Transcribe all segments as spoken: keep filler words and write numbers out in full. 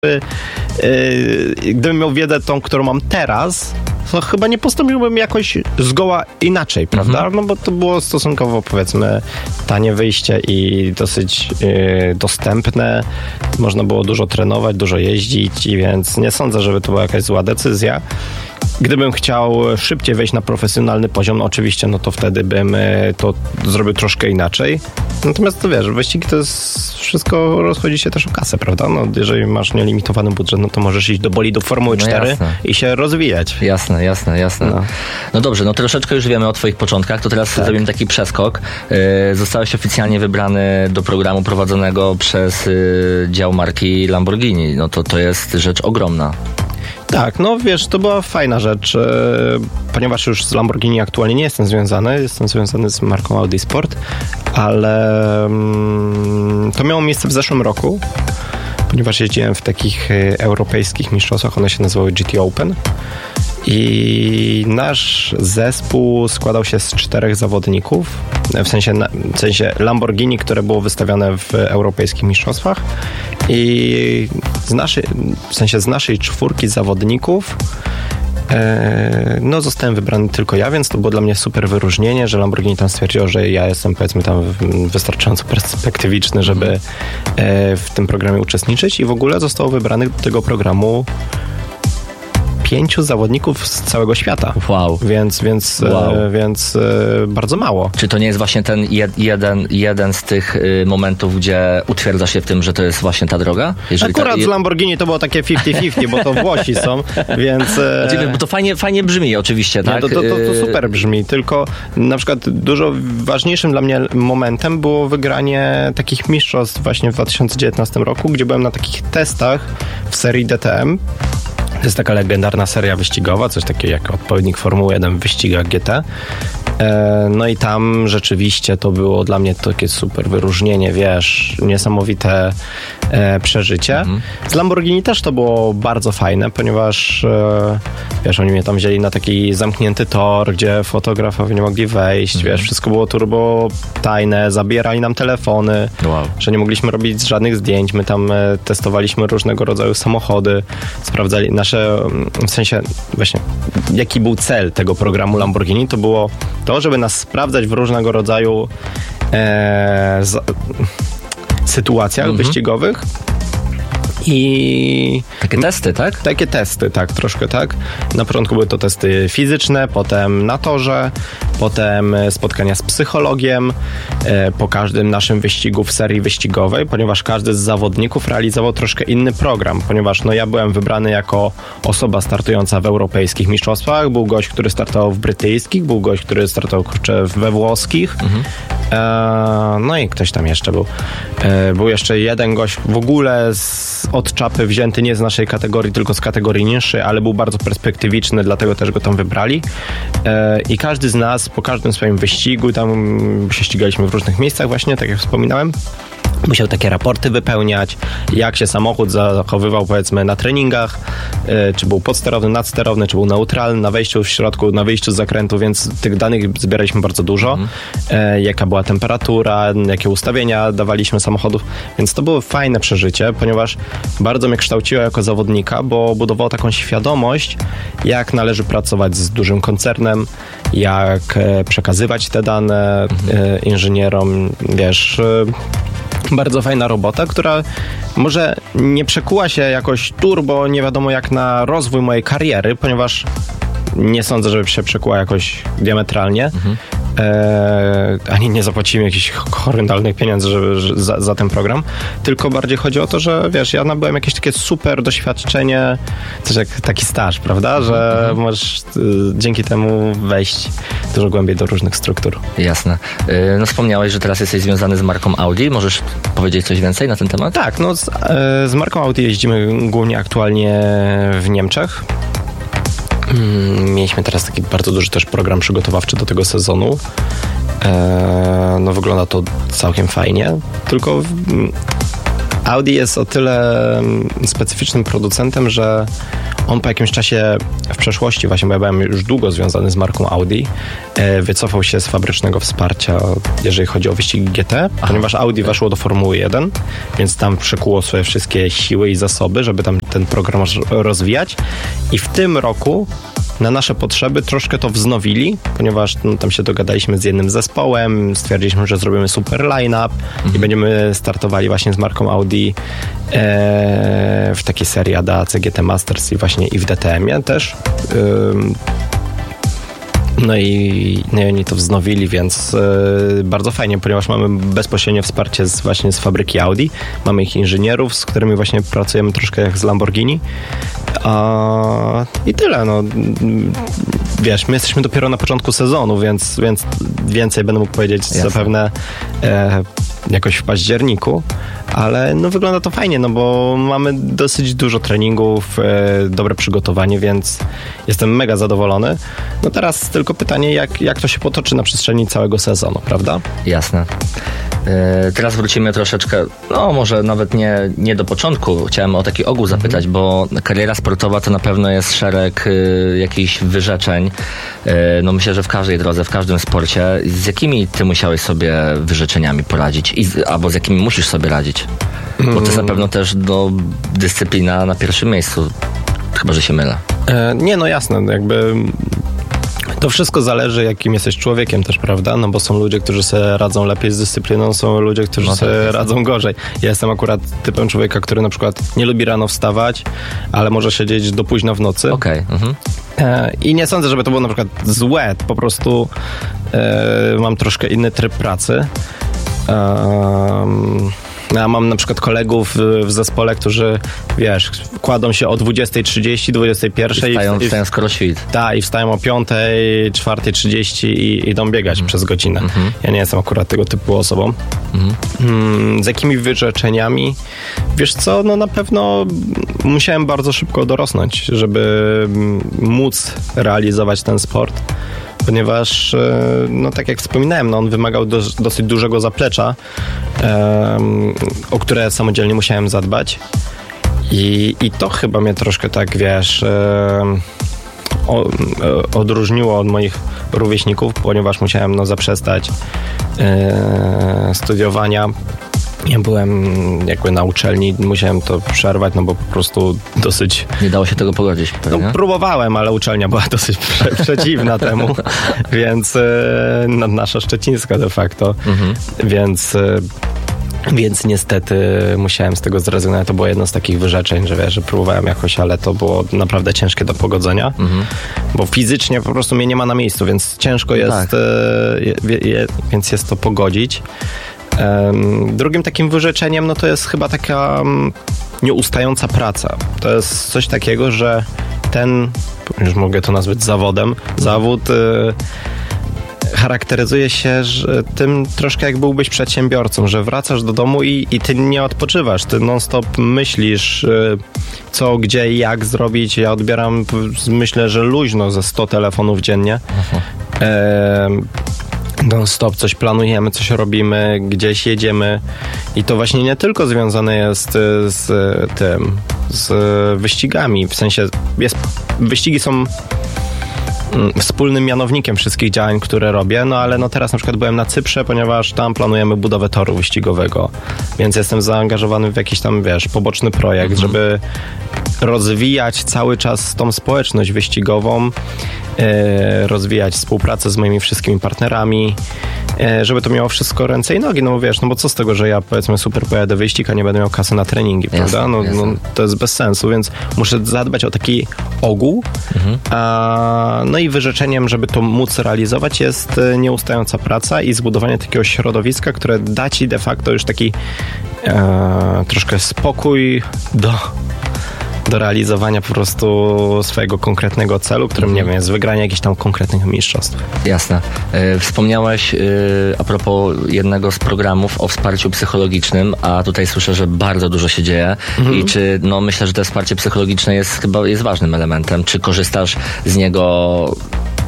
gdybym miał wiedzę tą, którą mam teraz, to chyba nie postąpiłbym jakoś zgoła inaczej, prawda? Mhm. No bo to było stosunkowo, powiedzmy, tanie wyjście i dosyć yy, dostępne. Można było dużo trenować, dużo jeździć, i więc nie sądzę, żeby to była jakaś zła decyzja. Gdybym chciał szybciej wejść na profesjonalny poziom, no oczywiście, no to wtedy bym to zrobił troszkę inaczej. Natomiast to wiesz, wyścigi to jest wszystko, rozchodzi się też o kasę, prawda? No, jeżeli masz nielimitowany budżet, no to możesz iść do bolidu Formuły no cztery jasne. i się rozwijać. Jasne, jasne, jasne. No. no dobrze, no troszeczkę już wiemy o twoich początkach, to teraz tak. zrobimy taki przeskok. Yy, zostałeś oficjalnie wybrany do programu prowadzonego przez yy, dział marki Lamborghini. No to to jest rzecz ogromna. Tak, no wiesz, to była fajna rzecz, ponieważ już z Lamborghini aktualnie nie jestem związany, jestem związany z marką Audi Sport, ale to miało miejsce w zeszłym roku, ponieważ jeździłem w takich europejskich mistrzostwach, one się nazywały G T Open. I nasz zespół składał się z czterech zawodników, w sensie, w sensie Lamborghini, które było wystawione w europejskich mistrzostwach, i z naszej, w sensie z naszej czwórki zawodników e, no zostałem wybrany tylko ja, więc to było dla mnie super wyróżnienie, że Lamborghini tam stwierdziło, że ja jestem, powiedzmy, tam wystarczająco perspektywiczny, żeby e, w tym programie uczestniczyć, i w ogóle zostało wybranych do tego programu pięciu zawodników z całego świata. Wow. Więc, więc, wow. e, więc e, bardzo mało. Czy to nie jest właśnie ten jed, jeden, jeden z tych y, momentów, gdzie utwierdza się w tym, że to jest właśnie ta droga? Jeżeli Akurat ta, z Lamborghini to było takie fifty fifty, bo to Włosi są, więc... E... Znaczy, bo to fajnie, fajnie brzmi oczywiście, tak? Nie, to, to, to, to super brzmi, tylko na przykład dużo ważniejszym dla mnie momentem było wygranie takich mistrzostw właśnie w dwa tysiące dziewiętnastym roku, gdzie byłem na takich testach w serii D T M. To jest taka legendarna seria wyścigowa, coś takiego jak odpowiednik Formuły jeden w wyścigach G T. No i tam rzeczywiście to było dla mnie takie super wyróżnienie, wiesz, niesamowite e, przeżycie. Mhm. Z Lamborghini też to było bardzo fajne, ponieważ e, wiesz, oni mnie tam wzięli na taki zamknięty tor, gdzie fotografowie nie mogli wejść, mhm. wiesz, wszystko było turbo tajne, zabierali nam telefony, wow. że nie mogliśmy robić żadnych zdjęć, my tam e, testowaliśmy różnego rodzaju samochody, sprawdzali nasze, w sensie właśnie, jaki był cel tego programu Lamborghini, to było to, żeby nas sprawdzać w różnego rodzaju e, z, sytuacjach mhm. wyścigowych. I takie testy, tak? Takie testy, tak, troszkę tak. Na początku były to testy fizyczne, potem na torze, potem spotkania z psychologiem e, po każdym naszym wyścigu w serii wyścigowej, ponieważ każdy z zawodników realizował troszkę inny program, ponieważ no ja byłem wybrany jako osoba startująca w europejskich mistrzostwach, był gość, który startował w brytyjskich, był gość, który startował kurczę, we włoskich, mhm. e, no i ktoś tam jeszcze był. E, był jeszcze jeden gość w ogóle z od czapy wzięty nie z naszej kategorii, tylko z kategorii niższej, ale był bardzo perspektywiczny, dlatego też go tam wybrali. E, I każdy z nas po każdym swoim wyścigu, tam się ścigaliśmy w różnych miejscach właśnie, tak jak wspominałem, musiał takie raporty wypełniać, jak się samochód zachowywał, powiedzmy, na treningach, yy, czy był podsterowny, nadsterowny, czy był neutralny, na wejściu w środku, na wyjściu z zakrętu, więc tych danych zbieraliśmy bardzo dużo. Mm. Yy, jaka była temperatura, jakie ustawienia dawaliśmy samochodów, więc to było fajne przeżycie, ponieważ bardzo mnie kształciło jako zawodnika, bo budowało taką świadomość, jak należy pracować z dużym koncernem, jak yy, przekazywać te dane yy, inżynierom, wiesz... Yy, Bardzo fajna robota, która może nie przekuła się jakoś turbo, nie wiadomo jak na rozwój mojej kariery, ponieważ nie sądzę, żeby się przekuła jakoś diametralnie. Mhm. E, ani nie zapłacimy jakichś horrendalnych pieniędzy żeby, że, za, za ten program, tylko bardziej chodzi o to, że wiesz, ja nabyłem jakieś takie super doświadczenie, coś jak taki staż, prawda, że mhm. możesz y, dzięki temu wejść dużo głębiej do różnych struktur. Jasne. Y, no wspomniałeś, że teraz jesteś związany z marką Audi. Możesz powiedzieć coś więcej na ten temat? Tak, no z, y, z marką Audi jeździmy głównie aktualnie w Niemczech. Mieliśmy teraz taki bardzo duży też program przygotowawczy do tego sezonu. Eee, no wygląda to całkiem fajnie, tylko Audi jest o tyle specyficznym producentem, że on po jakimś czasie w przeszłości, właśnie bo ja byłem już długo związany z marką Audi, wycofał się z fabrycznego wsparcia, jeżeli chodzi o wyścigi G T, Aha. ponieważ Audi weszło do Formuły jeden, więc tam przekuło swoje wszystkie siły i zasoby, żeby tam ten program rozwijać. I w tym roku na nasze potrzeby troszkę to wznowili, ponieważ no, tam się dogadaliśmy z jednym zespołem, stwierdziliśmy, że zrobimy super line-up mhm. i będziemy startowali właśnie z marką Audi e, w takiej serii A D A C G T Masters i właśnie i w D T M-ie też. Ym, No i, no i oni to wznowili, więc yy, bardzo fajnie, ponieważ mamy bezpośrednie wsparcie z, właśnie z fabryki Audi. Mamy ich inżynierów, z którymi właśnie pracujemy troszkę jak z Lamborghini. A, I tyle, no. Wiesz, my jesteśmy dopiero na początku sezonu, więc, więc więcej będę mógł powiedzieć Jasne. zapewne e, jakoś w październiku. Ale no wygląda to fajnie, no bo mamy dosyć dużo treningów, e, dobre przygotowanie, więc jestem mega zadowolony. No teraz tylko pytanie, jak, jak to się potoczy na przestrzeni całego sezonu, prawda? Jasne. E, teraz wrócimy troszeczkę, no może nawet nie, nie do początku. Chciałem o taki ogół zapytać, mhm. bo kariera sportowa to na pewno jest szereg y, jakichś wyrzeczeń. Y, no myślę, że w każdej drodze, w każdym sporcie. Z jakimi ty musiałeś sobie wyrzeczeniami poradzić? I z, albo z jakimi musisz sobie radzić? Bo to jest na pewno też no, dyscyplina na pierwszym miejscu. Chyba, że się mylę. E, nie, no jasne, jakby to wszystko zależy, jakim jesteś człowiekiem też, prawda? No bo są ludzie, którzy sobie radzą lepiej z dyscypliną, są ludzie, którzy no sobie tak, radzą gorzej. Ja jestem akurat typem człowieka, który na przykład nie lubi rano wstawać, ale może siedzieć do późna w nocy. Okej. Okay. Mhm. E, I nie sądzę, żeby to było na przykład złe, po prostu e, mam troszkę inny tryb pracy. Um, Ja mam na przykład kolegów w zespole, którzy, wiesz, kładą się o dwudziestej trzydzieści, dwudziestej pierwszej. I wstają, i, wstają skoro świt. Tak, i wstają o piątej, czwartej trzydzieści i idą biegać mm. przez godzinę. Mm-hmm. Ja nie jestem akurat tego typu osobą. Mm. Mm, z jakimi wyrzeczeniami? Wiesz co, no na pewno musiałem bardzo szybko dorosnąć, żeby móc realizować ten sport. Ponieważ, no tak jak wspominałem, no on wymagał do, dosyć dużego zaplecza, um, o które samodzielnie musiałem zadbać. I, i to chyba mnie troszkę tak, wiesz, um, o, odróżniło od moich rówieśników, ponieważ musiałem no, zaprzestać um, studiowania. Ja byłem jakby na uczelni, musiałem to przerwać, no bo po prostu dosyć... Nie dało się tego pogodzić pewnie? No próbowałem, ale uczelnia była dosyć prze- przeciwna temu, więc no, nasza szczecińska de facto, mhm. więc... Więc niestety musiałem z tego zrezygnować. To było jedno z takich wyrzeczeń, że wiesz, że próbowałem jakoś, ale to było naprawdę ciężkie do pogodzenia, mhm. bo fizycznie po prostu mnie nie ma na miejscu, więc ciężko jest, tak. je, je, więc jest to pogodzić. Um, drugim takim wyrzeczeniem, no to jest chyba taka um, nieustająca praca. To jest coś takiego, że ten, już mogę to nazwać zawodem, zawód y, charakteryzuje się że tym troszkę jak byłbyś przedsiębiorcą, że wracasz do domu i, i ty nie odpoczywasz, ty non-stop myślisz y, co, gdzie i jak zrobić. Ja odbieram, myślę, że luźno ze sto telefonów dziennie. Non-stop coś planujemy, coś robimy, gdzieś jedziemy i to właśnie nie tylko związane jest z tym, z wyścigami, w sensie jest, wyścigi są wspólnym mianownikiem wszystkich działań, które robię, no ale no teraz na przykład byłem na Cyprze, ponieważ tam planujemy budowę toru wyścigowego, więc jestem zaangażowany w jakiś tam, wiesz, poboczny projekt, mhm. żeby rozwijać cały czas tą społeczność wyścigową, e, rozwijać współpracę z moimi wszystkimi partnerami, e, żeby to miało wszystko ręce i nogi, no wiesz, no bo co z tego, że ja powiedzmy super pojadę wyścig, a nie będę miał kasy na treningi, jasne, prawda? No, no to jest bez sensu, więc muszę zadbać o taki ogół, mhm. a, no i wyrzeczeniem, żeby to móc realizować jest nieustająca praca i zbudowanie takiego środowiska, które da ci de facto już taki e, troszkę spokój do do realizowania po prostu swojego konkretnego celu, którym, mhm. nie wiem, jest wygranie jakichś tam konkretnych mistrzostw. Jasne. Yy, wspomniałeś yy, a propos jednego z programów o wsparciu psychologicznym, a tutaj słyszę, że bardzo dużo się dzieje mhm. i czy, no myślę, że to wsparcie psychologiczne jest chyba jest ważnym elementem. Czy korzystasz z niego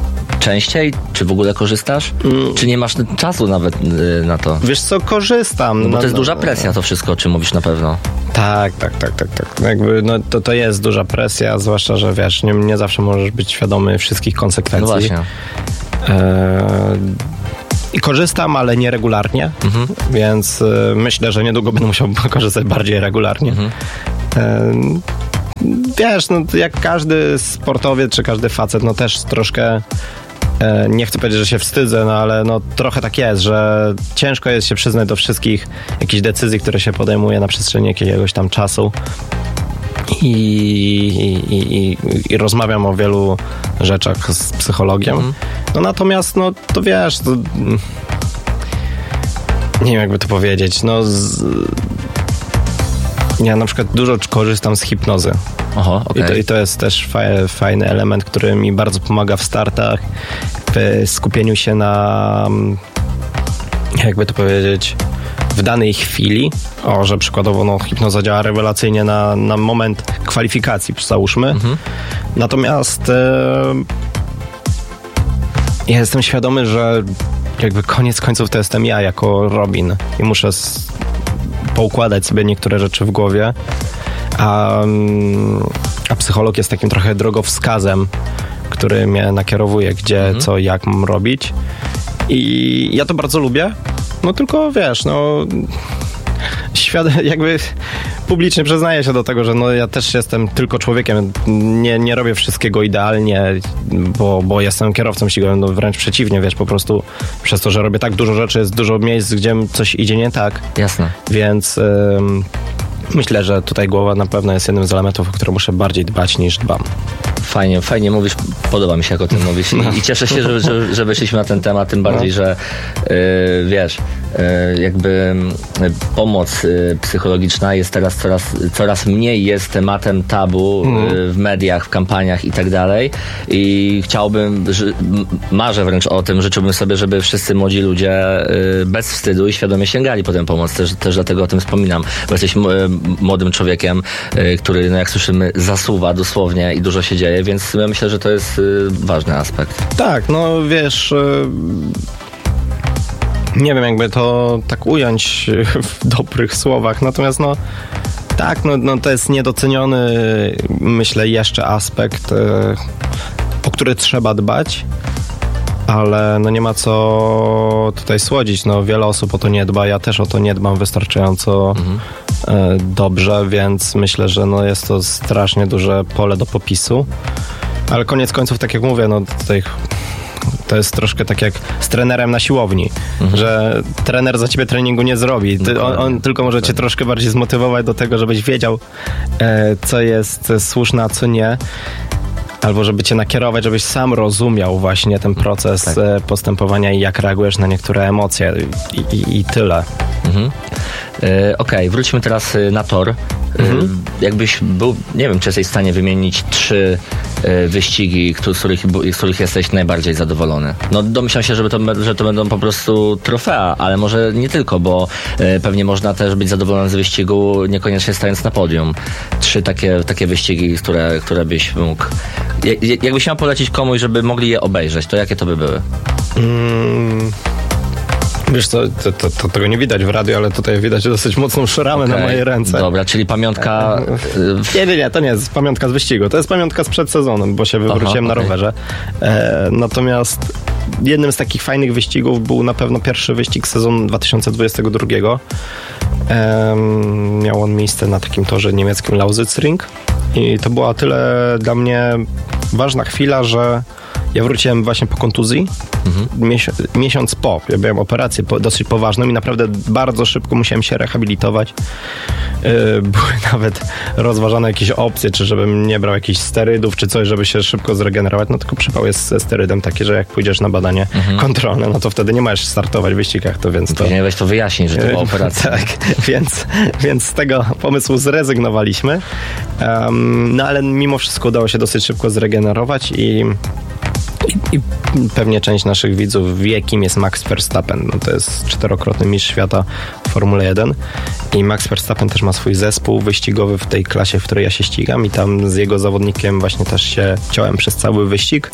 częściej? Czy w ogóle korzystasz? Mm. Czy nie masz czasu nawet y, na to? Wiesz co, korzystam. No bo no, to jest no, duża presja to wszystko, o czym mówisz na pewno. Tak, tak, tak, tak, tak. Jakby, no, to, to jest duża presja, zwłaszcza, że wiesz, nie, nie zawsze możesz być świadomy wszystkich konsekwencji. No właśnie. E, I korzystam, ale nieregularnie, mhm. więc e, myślę, że niedługo będę musiał korzystać bardziej regularnie. Mhm. E, wiesz, no, jak każdy sportowiec, czy każdy facet, no też troszkę e, nie chcę powiedzieć, że się wstydzę, no ale no trochę tak jest, że ciężko jest się przyznać do wszystkich jakichś decyzji, które się podejmuje na przestrzeni jakiegoś tam czasu. I, i, i, i rozmawiam o wielu rzeczach z psychologiem. Mhm. No natomiast, no to wiesz, to, nie wiem jakby to powiedzieć, no z, ja na przykład dużo korzystam z hipnozy. Aha, okay. I, to, I to jest też fajny, fajny element, który mi bardzo pomaga w startach, w skupieniu się na, jakby to powiedzieć, w danej chwili. O, że przykładowo no, hipnoza działa rewelacyjnie na, na moment kwalifikacji, załóżmy. Mhm. Natomiast e, ja jestem świadomy, że jakby koniec końców to jestem ja jako Robin i muszę s- poukładać sobie niektóre rzeczy w głowie, a, a psycholog jest takim trochę drogowskazem, który mnie nakierowuje, gdzie, mhm. co, jak mam robić. I ja to bardzo lubię, no tylko wiesz, no świat, jakby publicznie przyznaję się do tego, że no ja też jestem tylko człowiekiem, nie, nie robię wszystkiego idealnie, bo, bo jestem kierowcą ścigowym, no wręcz przeciwnie, wiesz, po prostu przez to, że robię tak dużo rzeczy, jest dużo miejsc, gdzie coś idzie nie tak. Jasne. Więc ym, myślę, że tutaj głowa na pewno jest jednym z elementów, o które muszę bardziej dbać niż dbam. Fajnie, fajnie mówisz, podoba mi się jak o tym mówisz i, no. i cieszę się, że, że, że wyszliśmy na ten temat, tym bardziej, no. że yy, wiesz, yy, jakby yy, pomoc yy, psychologiczna jest teraz coraz, coraz mniej jest tematem tabu mm. yy, w mediach, w kampaniach i tak dalej i chciałbym, że, marzę wręcz o tym, życzyłbym sobie, żeby wszyscy młodzi ludzie yy, bez wstydu i świadomie sięgali po tę pomoc, też, też dlatego o tym wspominam, bo jesteś yy, młodym człowiekiem, yy, który, no jak słyszymy, zasuwa dosłownie i dużo się dzieje, więc ja myślę, że to jest y, ważny aspekt. Tak, no wiesz, y, nie wiem jakby to tak ująć w dobrych słowach, natomiast no tak, no, no to jest niedoceniony, myślę, jeszcze aspekt, y, o który trzeba dbać, ale no nie ma co tutaj słodzić, no wiele osób o to nie dba, ja też o to nie dbam wystarczająco mhm. y, dobrze, więc myślę, że no jest to strasznie duże pole do popisu. Ale koniec końców, tak jak mówię, no tutaj to jest troszkę tak jak z trenerem na siłowni, mhm. że trener za ciebie treningu nie zrobi. Ty, on, on tylko może cię troszkę bardziej zmotywować do tego, żebyś wiedział, e, co jest słuszne, a co nie. Albo żeby cię nakierować, żebyś sam rozumiał właśnie ten proces tak. e, postępowania i jak reagujesz na niektóre emocje i, i, i tyle. Mhm. E, Okej, okay, wróćmy teraz na tor. Mhm. Jakbyś był, nie wiem, czy jesteś w stanie wymienić trzy y, wyścigi, z których, z których jesteś najbardziej zadowolony. No domyślam się, że to, że to będą po prostu trofea, ale może nie tylko, bo y, pewnie można też być zadowolony z wyścigu, niekoniecznie stając na podium. Trzy takie, takie wyścigi, które, które byś mógł... Jakbyś miał polecić komuś, żeby mogli je obejrzeć, to jakie to by były? Mm. Wiesz co, to, to, to tego nie widać w radiu, ale tutaj widać dosyć mocną szramę okay. na mojej ręce. Dobra, czyli pamiątka... Nie, nie, nie, to nie jest pamiątka z wyścigu. To jest pamiątka sprzed sezonem, bo się wywróciłem Aha, na okay. rowerze. E, natomiast jednym z takich fajnych wyścigów był na pewno pierwszy wyścig sezonu dwa tysiące dwudziestego drugiego. E, miał on miejsce na takim torze niemieckim Lausitzring i to była tyle dla mnie ważna chwila, że ja wróciłem właśnie po kontuzji, mhm. Miesiąc, miesiąc po. Ja miałem operację po, dosyć poważną i naprawdę bardzo szybko musiałem się rehabilitować. Yy, były nawet rozważane jakieś opcje, czy żebym nie brał jakichś sterydów, czy coś, żeby się szybko zregenerować. No tylko przypał jest ze sterydem taki, że jak pójdziesz na badanie mhm. kontrolne, no to wtedy nie możesz startować w wyścigach, to więc to... Nie weź to wyjaśnić, że to była operacja. Tak, więc, więc z tego pomysłu zrezygnowaliśmy. Um, no ale mimo wszystko udało się dosyć szybko zregenerować i i, i pewnie część naszych widzów wie, kim jest Max Verstappen. No to jest czterokrotny mistrz świata w Formule jeden i Max Verstappen też ma swój zespół wyścigowy w tej klasie, w której ja się ścigam i tam z jego zawodnikiem właśnie też się ciąłem przez cały wyścig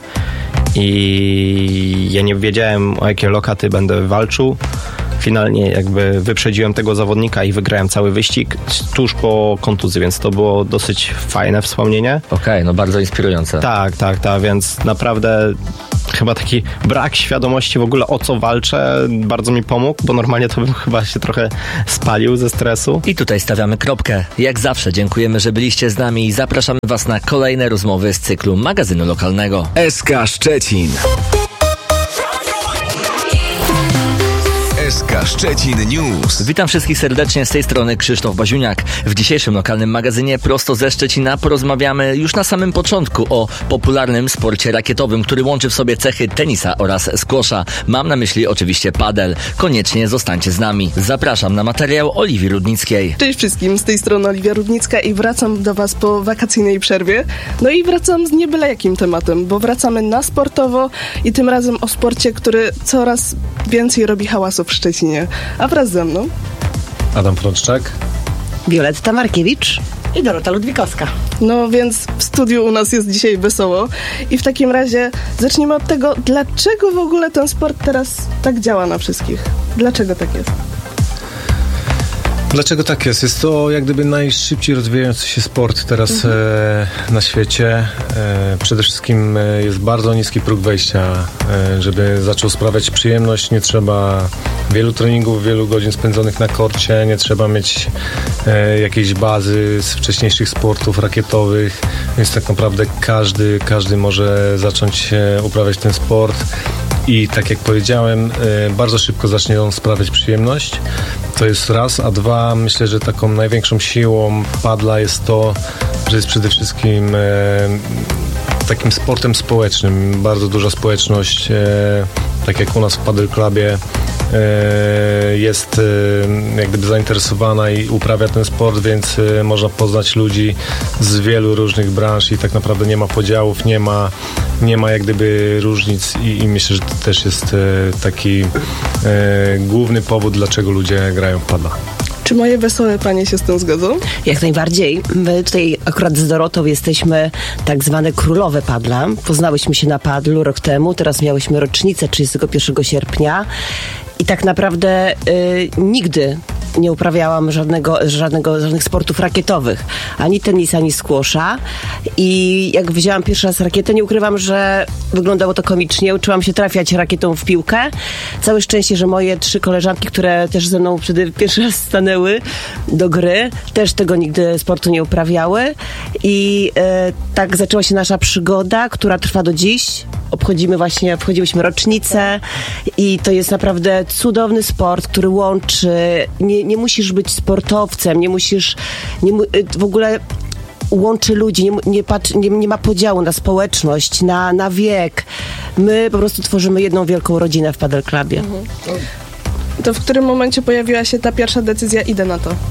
i ja nie wiedziałem, o jakie lokaty będę walczył. Finalnie jakby wyprzedziłem tego zawodnika i wygrałem cały wyścig tuż po kontuzji, więc to było dosyć fajne wspomnienie. Okej, okay, no bardzo inspirujące. Tak, tak, tak, więc naprawdę chyba taki brak świadomości w ogóle, o co walczę, bardzo mi pomógł, bo normalnie to bym chyba się trochę spalił ze stresu. I tutaj stawiamy kropkę. Jak zawsze dziękujemy, że byliście z nami i zapraszamy Was na kolejne rozmowy z cyklu magazynu lokalnego. S K Szczecin. S K Szczecin News. Witam wszystkich serdecznie, z tej strony Krzysztof Baziuniak. W dzisiejszym lokalnym magazynie prosto ze Szczecina porozmawiamy już na samym początku o popularnym sporcie rakietowym, który łączy w sobie cechy tenisa oraz squasha. Mam na myśli oczywiście padel. Koniecznie zostańcie z nami. Zapraszam na materiał Oliwii Rudnickiej. Cześć wszystkim, z tej strony Oliwia Rudnicka i wracam do Was po wakacyjnej przerwie. No i wracam z nie byle jakim tematem, bo wracamy na sportowo i tym razem o sporcie, który coraz więcej robi hałasu w Szczecinie. A wraz ze mną Adam Prączczak, Wioletta Markiewicz i Dorota Ludwikowska. No więc w studiu u nas jest dzisiaj wesoło i w takim razie zacznijmy od tego, dlaczego w ogóle ten sport teraz tak działa na wszystkich? Dlaczego tak jest? Dlaczego tak jest? Jest to jak gdyby najszybciej rozwijający się sport teraz mhm. e, na świecie. E, przede wszystkim e, jest bardzo niski próg wejścia. E, żeby zaczął sprawiać przyjemność, nie trzeba wielu treningów, wielu godzin spędzonych na korcie, nie trzeba mieć e, jakiejś bazy z wcześniejszych sportów rakietowych, więc tak naprawdę każdy, każdy może zacząć e, uprawiać ten sport. I tak jak powiedziałem, e, bardzo szybko zacznie on sprawiać przyjemność. To jest raz, a dwa, myślę, że taką największą siłą padla jest to, że jest przede wszystkim e, takim sportem społecznym. Bardzo duża społeczność, e, tak jak u nas w Padel Clubie, e, jest e, jak gdyby zainteresowana i uprawia ten sport, więc e, można poznać ludzi z wielu różnych branż i tak naprawdę nie ma podziałów, nie ma, nie ma jak gdyby różnic i, i myślę, że to też jest e, taki e, główny powód, dlaczego ludzie grają w padla. Czy moje wesołe panie się z tym zgodzą? Jak najbardziej. My tutaj akurat z Dorotą jesteśmy tak zwane królowe padla. Poznałyśmy się na padlu rok temu, teraz miałyśmy rocznicę trzydziestego pierwszego sierpnia i tak naprawdę y, nigdy nie uprawiałam żadnego, żadnego, żadnych sportów rakietowych. Ani tenisa, ani squasha. I jak wzięłam pierwszy raz rakietę, nie ukrywam, że wyglądało to komicznie. Uczyłam się trafiać rakietą w piłkę. Całe szczęście, że moje trzy koleżanki, które też ze mną wtedy pierwszy raz stanęły do gry, też tego nigdy sportu nie uprawiały. I e, tak zaczęła się nasza przygoda, która trwa do dziś. Obchodzimy właśnie, obchodziłyśmy rocznicę i to jest naprawdę cudowny sport, który łączy. Nie, nie musisz być sportowcem, nie musisz nie, w ogóle łączy ludzi, nie, nie, patr, nie, nie ma podziału na społeczność, na, na wiek. My po prostu tworzymy jedną wielką rodzinę w Padel Clubie. Mhm. To w którym momencie pojawiła się ta pierwsza decyzja, idę na to?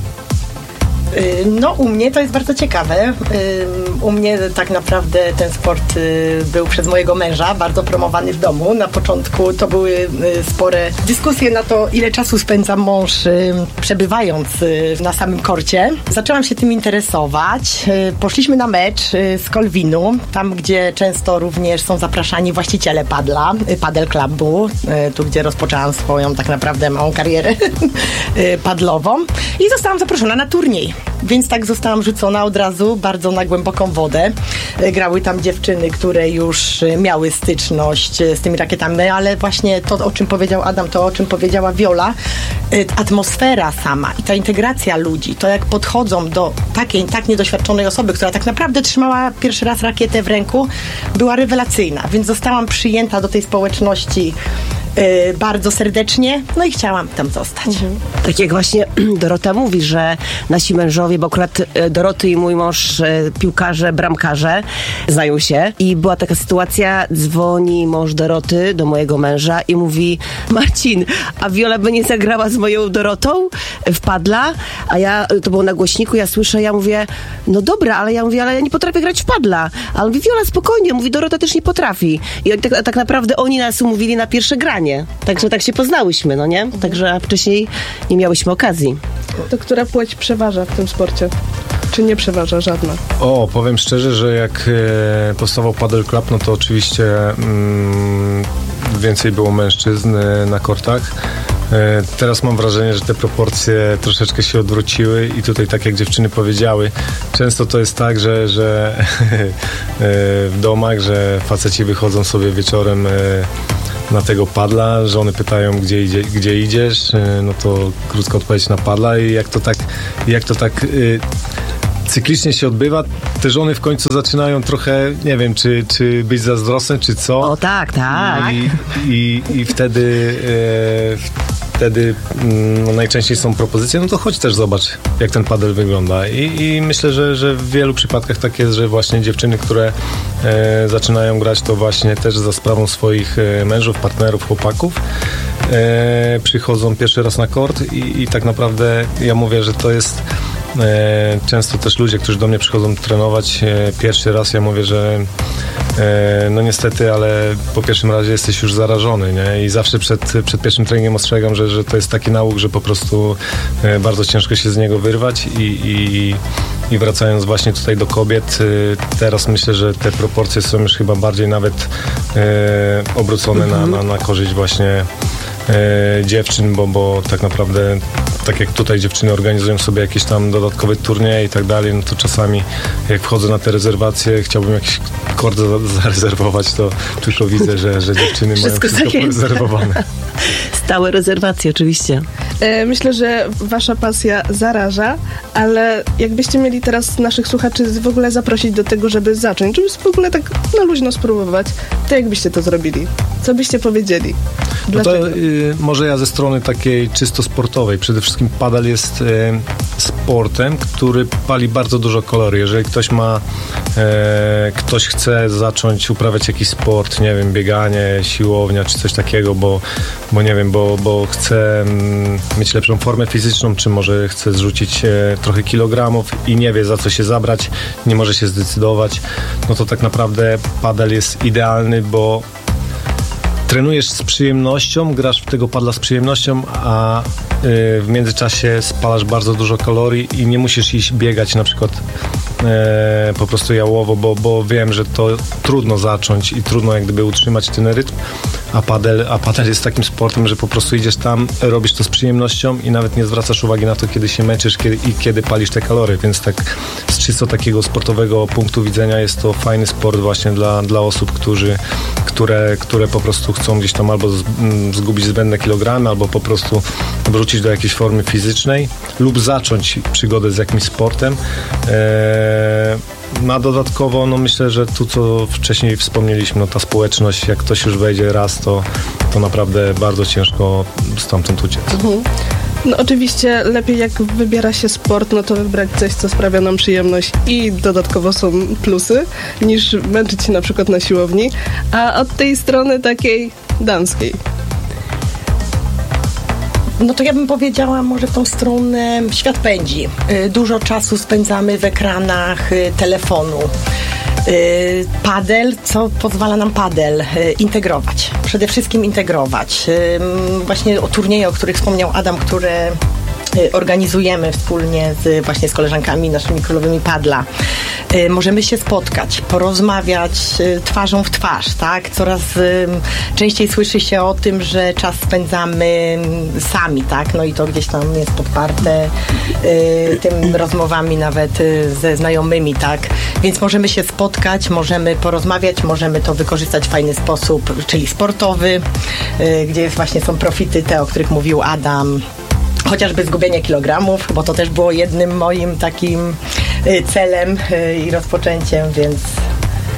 No u mnie to jest bardzo ciekawe. U mnie tak naprawdę ten sport był przez mojego męża bardzo promowany w domu. Na początku to były spore dyskusje na to, ile czasu spędza mąż przebywając na samym korcie. Zaczęłam się tym interesować. Poszliśmy na mecz z Kolwinu, tam gdzie często również są zapraszani właściciele padla, Padel Clubu, tu gdzie rozpoczęłam swoją tak naprawdę małą karierę padlową i zostałam zaproszona na turniej. Więc tak zostałam rzucona od razu bardzo na głęboką wodę. Grały tam dziewczyny, które już miały styczność z tymi rakietami, ale właśnie to, o czym powiedział Adam, to o czym powiedziała Wiola, atmosfera sama i ta integracja ludzi, to jak podchodzą do takiej tak niedoświadczonej osoby, która tak naprawdę trzymała pierwszy raz rakietę w ręku, była rewelacyjna, więc zostałam przyjęta do tej społeczności y, bardzo serdecznie, no i chciałam tam zostać. Mhm. Tak jak właśnie Dorota mówi, że nasi mężowie, bo akurat Doroty i mój mąż, piłkarze, bramkarze, znają się i była taka sytuacja, dzwoni mąż Doroty do mojego męża i mówi: Marcin, a Wiola by nie zagrała z moją Dorotą w padla? A ja, to było na głośniku, ja słyszę, ja mówię, no dobra, ale ja mówię, ale ja nie potrafię grać w padla. A on mówi, Wiola, spokojnie, mówi, Dorota też nie potrafi. I tak, tak naprawdę oni nas umówili na pierwsze granie. Także tak się poznałyśmy, no nie? Także a wcześniej nie miałyśmy okazji. To która płeć przeważa w tym sporcie? Czy nie przeważa żadna? O, powiem szczerze, że jak e, powstawał Padel Club, no to oczywiście mm, więcej było mężczyzn e, na kortach. E, teraz mam wrażenie, że te proporcje troszeczkę się odwróciły i tutaj, tak jak dziewczyny powiedziały, często to jest tak, że, że e, w domach, że faceci wychodzą sobie wieczorem e, na tego padla, żony pytają, gdzie, idzie, gdzie idziesz, no to krótko odpowiedź na padla i jak to tak, jak to tak y, cyklicznie się odbywa, te żony w końcu zaczynają trochę, nie wiem, czy, czy być zazdrosne, czy co. O tak, tak. I, i, i wtedy y, wtedy no, najczęściej są propozycje, no to chodź też zobacz, jak ten padel wygląda. I, i myślę, że, że w wielu przypadkach tak jest, że właśnie dziewczyny, które e, zaczynają grać, to właśnie też za sprawą swoich e, mężów, partnerów, chłopaków e, przychodzą pierwszy raz na kort i, i tak naprawdę ja mówię, że to jest e, często też ludzie, którzy do mnie przychodzą trenować e, pierwszy raz, ja mówię, że e, no niestety, ale po pierwszym razie jesteś już zarażony, nie? I zawsze przed, przed pierwszym treningiem ostrzegam, że, że to jest taki nauk, że po prostu e, bardzo ciężko się z niego wyrwać i, i, i wracając właśnie tutaj do kobiet, e, teraz myślę, że te proporcje są już chyba bardziej nawet e, obrócone mhm. na, na, na korzyść właśnie e, dziewczyn, bo, bo tak naprawdę tak jak tutaj dziewczyny organizują sobie jakieś tam dodatkowe turnieje i tak dalej, no to czasami jak wchodzę na te rezerwacje, chciałbym jakiś kord za- zarezerwować, to tylko widzę, że, że dziewczyny wszystko mają wszystko rezerwowane. Stałe rezerwacje, oczywiście. Myślę, że wasza pasja zaraża, ale jakbyście mieli teraz naszych słuchaczy w ogóle zaprosić do tego, żeby zacząć, żeby w ogóle tak na luźno spróbować, to jak byście to zrobili? Co byście powiedzieli? No to y, może ja ze strony takiej czysto sportowej. Przede wszystkim padel jest y, sportem, który pali bardzo dużo kalorii. Jeżeli ktoś ma, y, ktoś chce zacząć uprawiać jakiś sport, nie wiem, bieganie, siłownia czy coś takiego, bo, bo nie wiem, bo, bo chce mm, mieć lepszą formę fizyczną, czy może chce zrzucić y, trochę kilogramów i nie wie, za co się zabrać, nie może się zdecydować, no to tak naprawdę padel jest idealny, bo trenujesz z przyjemnością, grasz w tego padla z przyjemnością, a y, w międzyczasie spalasz bardzo dużo kalorii i nie musisz iść biegać na przykład y, po prostu jałowo, bo, bo wiem, że to trudno zacząć i trudno jak gdyby utrzymać ten rytm, a padel, a padel jest takim sportem, że po prostu idziesz tam, robisz to z przyjemnością i nawet nie zwracasz uwagi na to, kiedy się męczysz kiedy, i kiedy palisz te kalorie, więc tak z czysto takiego sportowego punktu widzenia jest to fajny sport właśnie dla, dla osób, którzy, które, które po prostu chcą gdzieś tam albo zgubić zbędne kilogramy, albo po prostu wrócić do jakiejś formy fizycznej lub zacząć przygodę z jakimś sportem. Eee, no dodatkowo, no myślę, że tu co wcześniej wspomnieliśmy, no ta społeczność, jak ktoś już wejdzie raz, to, to naprawdę bardzo ciężko stamtąd uciec. Mhm. No oczywiście lepiej jak wybiera się sport, no to wybrać coś, co sprawia nam przyjemność i dodatkowo są plusy, niż męczyć się na przykład na siłowni, a od tej strony takiej damskiej. No to ja bym powiedziała może w tą stronę, świat pędzi. Dużo czasu spędzamy w ekranach telefonu. Padel, co pozwala nam padel integrować. Przede wszystkim integrować. Właśnie o turnieje, o których wspomniał Adam, które organizujemy wspólnie z, właśnie z koleżankami naszymi królowymi padla. Możemy się spotkać, porozmawiać twarzą w twarz, tak? Coraz częściej słyszy się o tym, że czas spędzamy sami, tak? No i to gdzieś tam jest podparte tym rozmowami nawet ze znajomymi, tak? Więc możemy się spotkać, możemy porozmawiać, możemy to wykorzystać w fajny sposób, czyli sportowy, gdzie właśnie są profity te, o których mówił Adam, chociażby zgubienie kilogramów, bo to też było jednym moim takim celem i rozpoczęciem, więc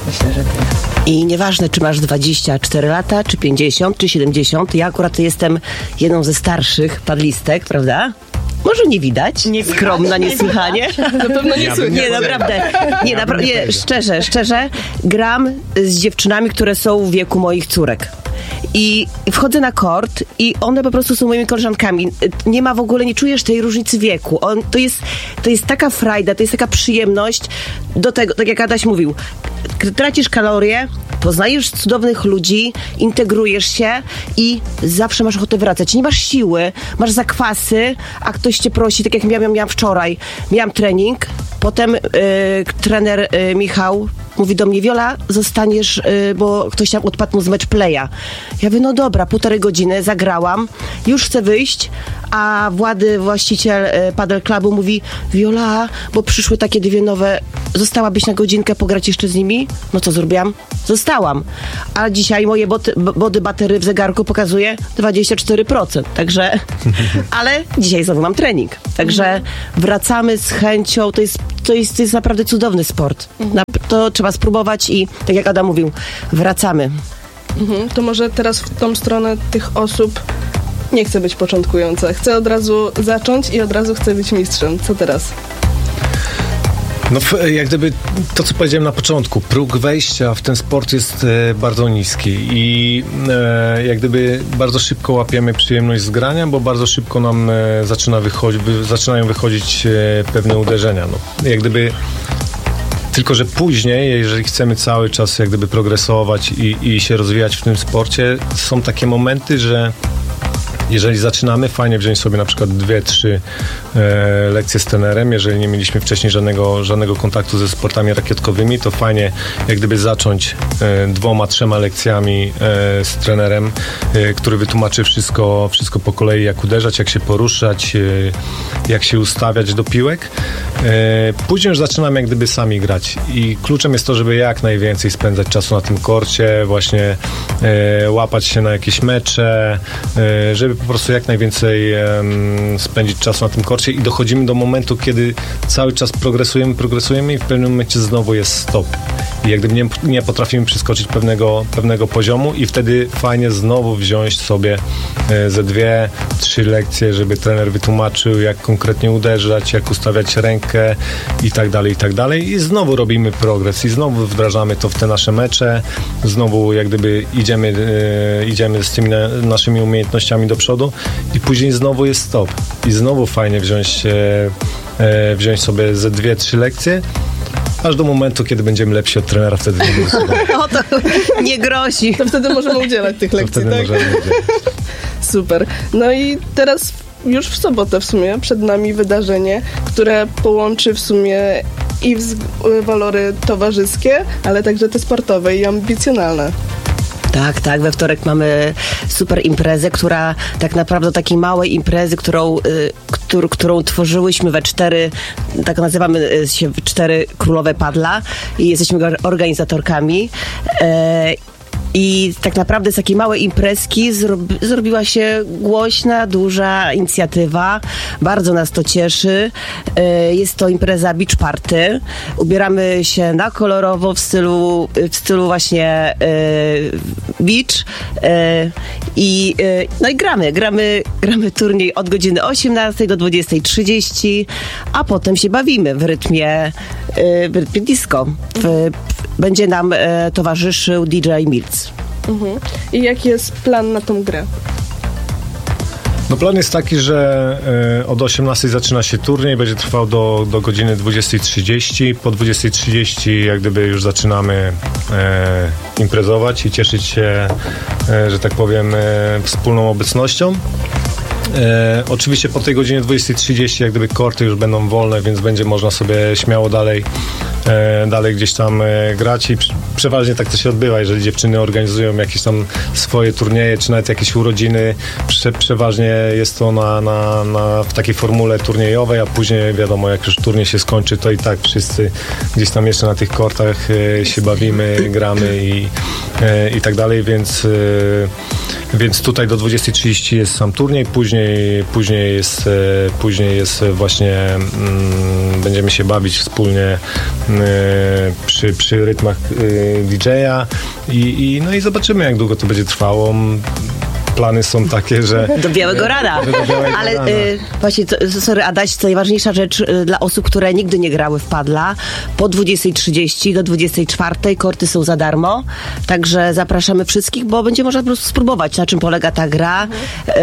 Myślę, że tyle. I nieważne, czy masz dwadzieścia cztery lata, czy pięćdziesiąt, czy siedemdziesiąt. Ja akurat jestem jedną ze starszych padlistek, prawda? Może nie widać, nie skromna niesłychanie. Na pewno nie słychać. Nie, naprawdę. Nie, napra- nie, szczerze, szczerze, gram z dziewczynami, które są w wieku moich córek. I wchodzę na kort i one po prostu są moimi koleżankami. Nie ma w ogóle, nie czujesz tej różnicy wieku. On, to, jest, to jest taka frajda, to jest taka przyjemność. Do tego, tak jak Adaś mówił, tracisz kalorie, poznajesz cudownych ludzi, integrujesz się i zawsze masz ochotę wracać. Nie masz siły, masz zakwasy, a ktoś cię prosi, tak jak miałam, miałam wczoraj. Miałam trening, potem yy, trener yy, Michał mówi do mnie: Wiola, zostaniesz, yy, bo ktoś tam odpadł mu z match playa. Ja mówię, no dobra, półtorej godziny, zagrałam, już chcę wyjść, a Włady, właściciel yy, Padel Clubu, mówi: Wiola, bo przyszły takie dwie nowe, zostałabyś na godzinkę pograć jeszcze z nimi? No co zrobiłam? Zostałam. A dzisiaj moje boty, body batery w zegarku pokazuje dwadzieścia cztery procent. Także, ale dzisiaj znowu mam trening. Także wracamy z chęcią. To jest, to jest, to jest naprawdę cudowny sport. Na, to trzeba spróbować i tak jak Adam mówił, wracamy. Mhm, to może teraz w tą stronę tych osób nie chcę być początkująca. Chcę od razu zacząć i od razu chcę być mistrzem. Co teraz? No, jak gdyby to, co powiedziałem na początku, próg wejścia w ten sport jest e, bardzo niski i e, jak gdyby bardzo szybko łapiemy przyjemność z grania, bo bardzo szybko nam e, zaczyna wychodzi, wy, zaczynają wychodzić e, pewne uderzenia. No, jak gdyby tylko, że później, jeżeli chcemy cały czas jak gdyby progresować i, i się rozwijać w tym sporcie, są takie momenty, że jeżeli zaczynamy, fajnie wziąć sobie na przykład dwie, trzy e, lekcje z trenerem. Jeżeli nie mieliśmy wcześniej żadnego, żadnego kontaktu ze sportami rakietkowymi, to fajnie jak gdyby zacząć e, dwoma, trzema lekcjami e, z trenerem, e, który wytłumaczy wszystko, wszystko po kolei, jak uderzać, jak się poruszać, e, jak się ustawiać do piłek. E, później już zaczynamy jak gdyby sami grać i kluczem jest to, żeby jak najwięcej spędzać czasu na tym korcie, właśnie e, łapać się na jakieś mecze, e, żeby po prostu jak najwięcej um, spędzić czasu na tym korcie i dochodzimy do momentu, kiedy cały czas progresujemy, progresujemy i w pewnym momencie znowu jest stop. I jak gdyby nie, nie potrafimy przeskoczyć pewnego, pewnego poziomu i wtedy fajnie znowu wziąć sobie e, ze dwie, trzy lekcje, żeby trener wytłumaczył, jak konkretnie uderzać, jak ustawiać rękę i tak dalej, i tak dalej. I znowu robimy progres i znowu wdrażamy to w te nasze mecze. Znowu jak gdyby idziemy, e, idziemy z tymi na, naszymi umiejętnościami do przodu i później znowu jest stop. I znowu fajnie wziąć, e, e, wziąć sobie ze dwie, trzy lekcje, aż do momentu, kiedy będziemy lepsi od trenera, wtedy nie będzie. O, to nie grozi. To wtedy możemy udzielać tych lekcji, wtedy tak? możemy udzielać. Super. No i teraz już w sobotę w sumie przed nami wydarzenie, które połączy w sumie i wz- walory towarzyskie, ale także te sportowe i ambicjonalne. Tak, tak, we wtorek mamy super imprezę, która tak naprawdę takiej małej imprezy, którą, y, któr, którą tworzyłyśmy we cztery, tak nazywamy się cztery królowe padla i jesteśmy organizatorkami. E, I tak naprawdę z takiej małej imprezki zrobi, zrobiła się głośna, duża inicjatywa. Bardzo nas to cieszy. Jest to impreza Beach Party. Ubieramy się na kolorowo w stylu, w stylu właśnie beach. I, no i gramy. gramy. Gramy turniej od godziny osiemnastej do dwudziestej trzydzieści, a potem się bawimy w rytmie, w rytmie disco. W, będzie nam towarzyszył D J Mills. Mhm. I jaki jest plan na tą grę? No plan jest taki, że y, od osiemnastej zaczyna się turniej, będzie trwał do, do godziny dwudziestej trzydzieści. Po dwudziestej trzydzieści jak gdyby już zaczynamy y, imprezować i cieszyć się, y, że tak powiem, y, wspólną obecnością. E, oczywiście po tej godzinie dwudziestej trzydzieści jak gdyby korty już będą wolne, więc będzie można sobie śmiało dalej e, dalej gdzieś tam e, grać i pr- przeważnie tak to się odbywa, jeżeli dziewczyny organizują jakieś tam swoje turnieje, czy nawet jakieś urodziny, prze- przeważnie jest to na, na, na, w takiej formule turniejowej, a później wiadomo, jak już turniej się skończy, to i tak wszyscy gdzieś tam jeszcze na tych kortach e, się bawimy, gramy i, e, i tak dalej, więc e, Więc tutaj do dwudziestej trzydzieści jest sam turniej, później, później, jest, później jest właśnie, mm, będziemy się bawić wspólnie e, przy, przy rytmach e, didżeja i, i, no i zobaczymy, jak długo to będzie trwało. Plany są takie, że... Do białego rana. Do białego Ale rana. y, właśnie, to, sorry Adaś, to najważniejsza rzecz y, dla osób, które nigdy nie grały w padla. Po dwudziestej trzydzieści do dwudziestej czwartej korty są za darmo, także zapraszamy wszystkich, bo będzie można po prostu spróbować, na czym polega ta gra. Mhm.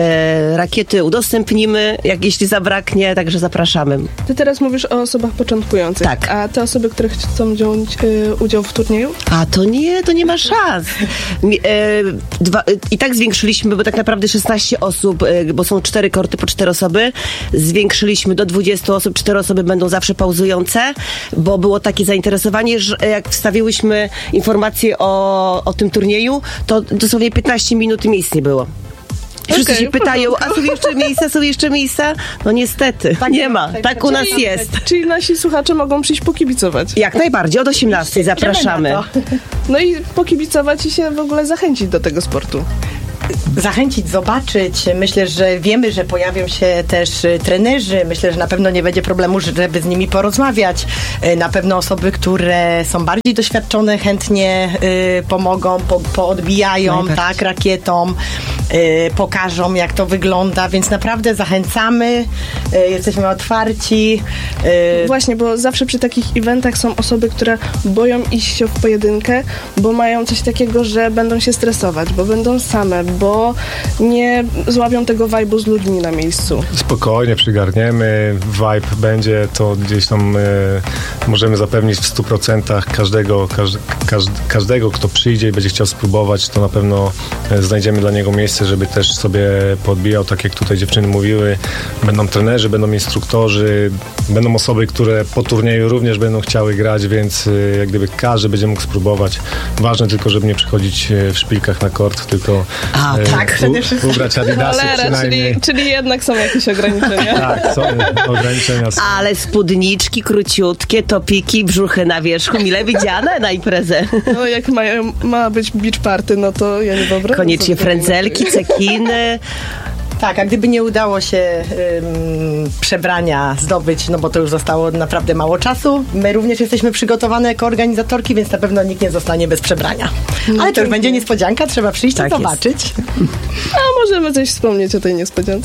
Y, rakiety udostępnimy, jak jeśli zabraknie, także zapraszamy. Ty teraz mówisz o osobach początkujących. Tak. A te osoby, które chcą wziąć y, udział w turnieju? A to nie, to nie ma szans. Mi, y, dwa, y, I tak zwiększyliśmy, bo tak naprawdę szesnaście osób, y, bo są cztery korty po cztery osoby, zwiększyliśmy do dwudziestu osób, cztery osoby będą zawsze pauzujące, bo było takie zainteresowanie, że jak wstawiłyśmy informacje o, o tym turnieju, to dosłownie piętnaście minut i miejsc nie było. I wszyscy Okej, się pytają, a są jeszcze miejsca, są jeszcze miejsca? No niestety, Tak, nie ma. tak, Tak u nas czyli- jest. Czyli nasi słuchacze mogą przyjść pokibicować. Jak najbardziej, od osiemnastej zapraszamy. Idziemy na to. No i pokibicować i się w ogóle zachęcić do tego sportu. Zachęcić, zobaczyć. Myślę, że wiemy, że pojawią się też y, trenerzy. Myślę, że na pewno nie będzie problemu, żeby z nimi porozmawiać. Y, Na pewno osoby, które są bardziej doświadczone, chętnie y, pomogą, po, poodbijają Najbardziej. tak, rakietą, y, pokażą, jak to wygląda, więc naprawdę zachęcamy. Y, jesteśmy otwarci. Y, Właśnie, bo zawsze przy takich eventach są osoby, które boją iść się w pojedynkę, bo mają coś takiego, że będą się stresować, bo będą same, bo nie złapią tego vibe'u z ludźmi na miejscu. Spokojnie przygarniemy, vibe będzie, to gdzieś tam e, możemy zapewnić w stu procentach każdego, każ, każ, każdego, kto przyjdzie i będzie chciał spróbować, to na pewno e, znajdziemy dla niego miejsce, żeby też sobie podbijał, tak jak tutaj dziewczyny mówiły. Będą trenerzy, będą instruktorzy, będą osoby, które po turnieju również będą chciały grać, więc e, jak gdyby każdy będzie mógł spróbować. Ważne tylko, żeby nie przychodzić e, w szpilkach na kort, tylko A, e, tak, przede wszystkim. ubrać adidasy Cholera, przynajmniej. czyli, czyli jednak są jakieś ograniczenia. Tak, są ograniczenia. Są. Ale spódniczki króciutkie, topiki, brzuchy na wierzchu, mile widziane na imprezę. No jak mają, ma być beach party, no to ja nie wyobrażam Koniecznie sobie tego frędzelki, inaczej. cekiny. Tak, a gdyby nie udało się ym, przebrania zdobyć, no bo to już zostało naprawdę mało czasu, my również jesteśmy przygotowane jako organizatorki, więc na pewno nikt nie zostanie bez przebrania. Ale to już pięknie. będzie niespodzianka, trzeba przyjść Tak i jest. zobaczyć. A możemy coś wspomnieć o tej niespodziance.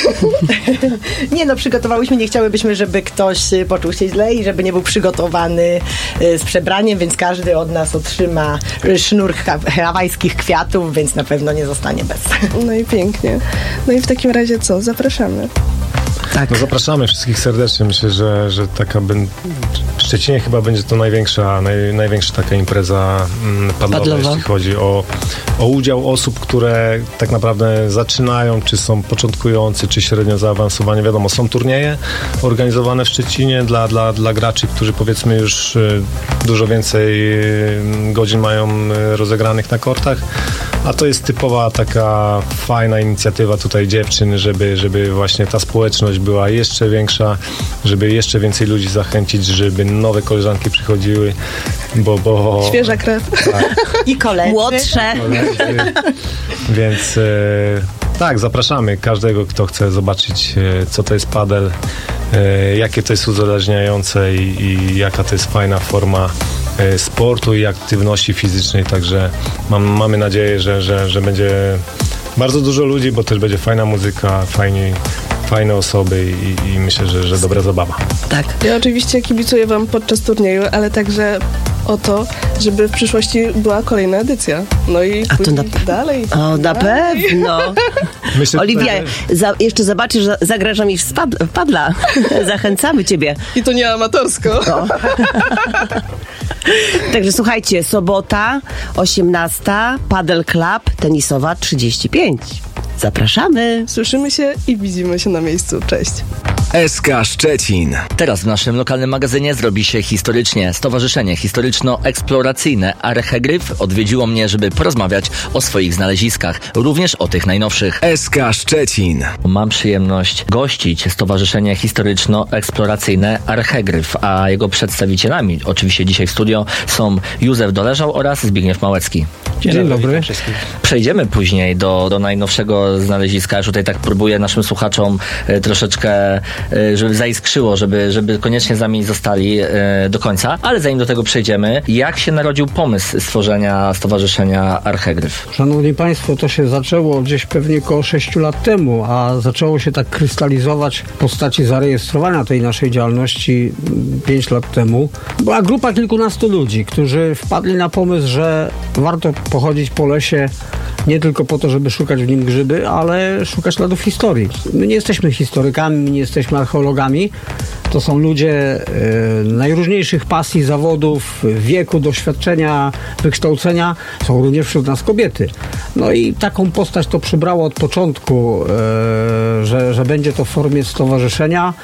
Nie no, przygotowałyśmy, nie chciałybyśmy, żeby ktoś y, poczuł się źle i żeby nie był przygotowany y, z przebraniem, więc każdy od nas otrzyma y, sznur ha- hawajskich kwiatów, więc na pewno nie zostanie bez. No i pięknie. No i w takim razie co? Zapraszamy. Tak. No zapraszamy wszystkich serdecznie. Myślę, że, że taka ben... w Szczecinie chyba będzie to największa, naj, największa taka impreza mm, padlowa, Padlowa. jeśli chodzi o, o udział osób, które tak naprawdę zaczynają, czy są początkujący, czy średnio zaawansowani. Wiadomo, są turnieje organizowane w Szczecinie dla, dla, dla graczy, którzy powiedzmy już y, dużo więcej y, godzin mają y, rozegranych na kortach, a to jest typowa taka fajna inicjatywa tutaj dziewczyn, żeby, żeby właśnie ta społeczność była jeszcze większa, żeby jeszcze więcej ludzi zachęcić, żeby nowe koleżanki przychodziły, bo... bo Świeża krew. tak, I koledzy. Młodsze. koledzy. Więc e, tak, zapraszamy każdego, kto chce zobaczyć, e, co to jest padel, e, jakie to jest uzależniające i, i jaka to jest fajna forma e, sportu i aktywności fizycznej, także mam, mamy nadzieję, że, że, że będzie bardzo dużo ludzi, bo też będzie fajna muzyka, fajni, fajne osoby i, i myślę, że, że dobra zabawa. Tak. Ja oczywiście kibicuję wam podczas turnieju, ale także o to, żeby w przyszłości była kolejna edycja. No i A to później na- dalej. O, na dalej. pewno. Myślę, Oliwia, tutaj- za, jeszcze zobaczysz, że zagrasz mi w spad- padla. Zachęcamy ciebie. I to nie amatorsko. Także słuchajcie, sobota, osiemnasta, Padel Club, tenisowa trzydzieści pięć. Zapraszamy. Słyszymy się i widzimy się na miejscu. Cześć. S K Szczecin. Teraz w naszym lokalnym magazynie zrobi się historycznie. Stowarzyszenie Historyczno-Eksploracyjne Archegryf odwiedziło mnie, żeby porozmawiać o swoich znaleziskach, również o tych najnowszych. S K Szczecin. Mam przyjemność gościć Stowarzyszenie Historyczno-Eksploracyjne Archegryf, a jego przedstawicielami, oczywiście dzisiaj w studio, są Józef Doleżał oraz Zbigniew Małecki. Dzień, Dzień dobry. Przejdziemy później do, do najnowszego znaleziska. Już tutaj tak próbuję naszym słuchaczom e, troszeczkę, e, żeby zaiskrzyło, żeby, żeby koniecznie z nami zostali e, do końca. Ale zanim do tego przejdziemy, jak się narodził pomysł stworzenia Stowarzyszenia Archegryf? Szanowni Państwo, to się zaczęło gdzieś pewnie około sześciu lat temu, a zaczęło się tak krystalizować w postaci zarejestrowania tej naszej działalności pięć lat temu. Była grupa kilkunastu ludzi, którzy wpadli na pomysł, że warto pochodzić po lesie nie tylko po to, żeby szukać w nim grzyby, ale szukać śladów historii. My nie jesteśmy historykami, my nie jesteśmy archeologami. To są ludzie y, najróżniejszych pasji, zawodów, wieku, doświadczenia, wykształcenia. Są również wśród nas kobiety. No i taką postać to przybrało od początku, y, że, że będzie to w formie stowarzyszenia.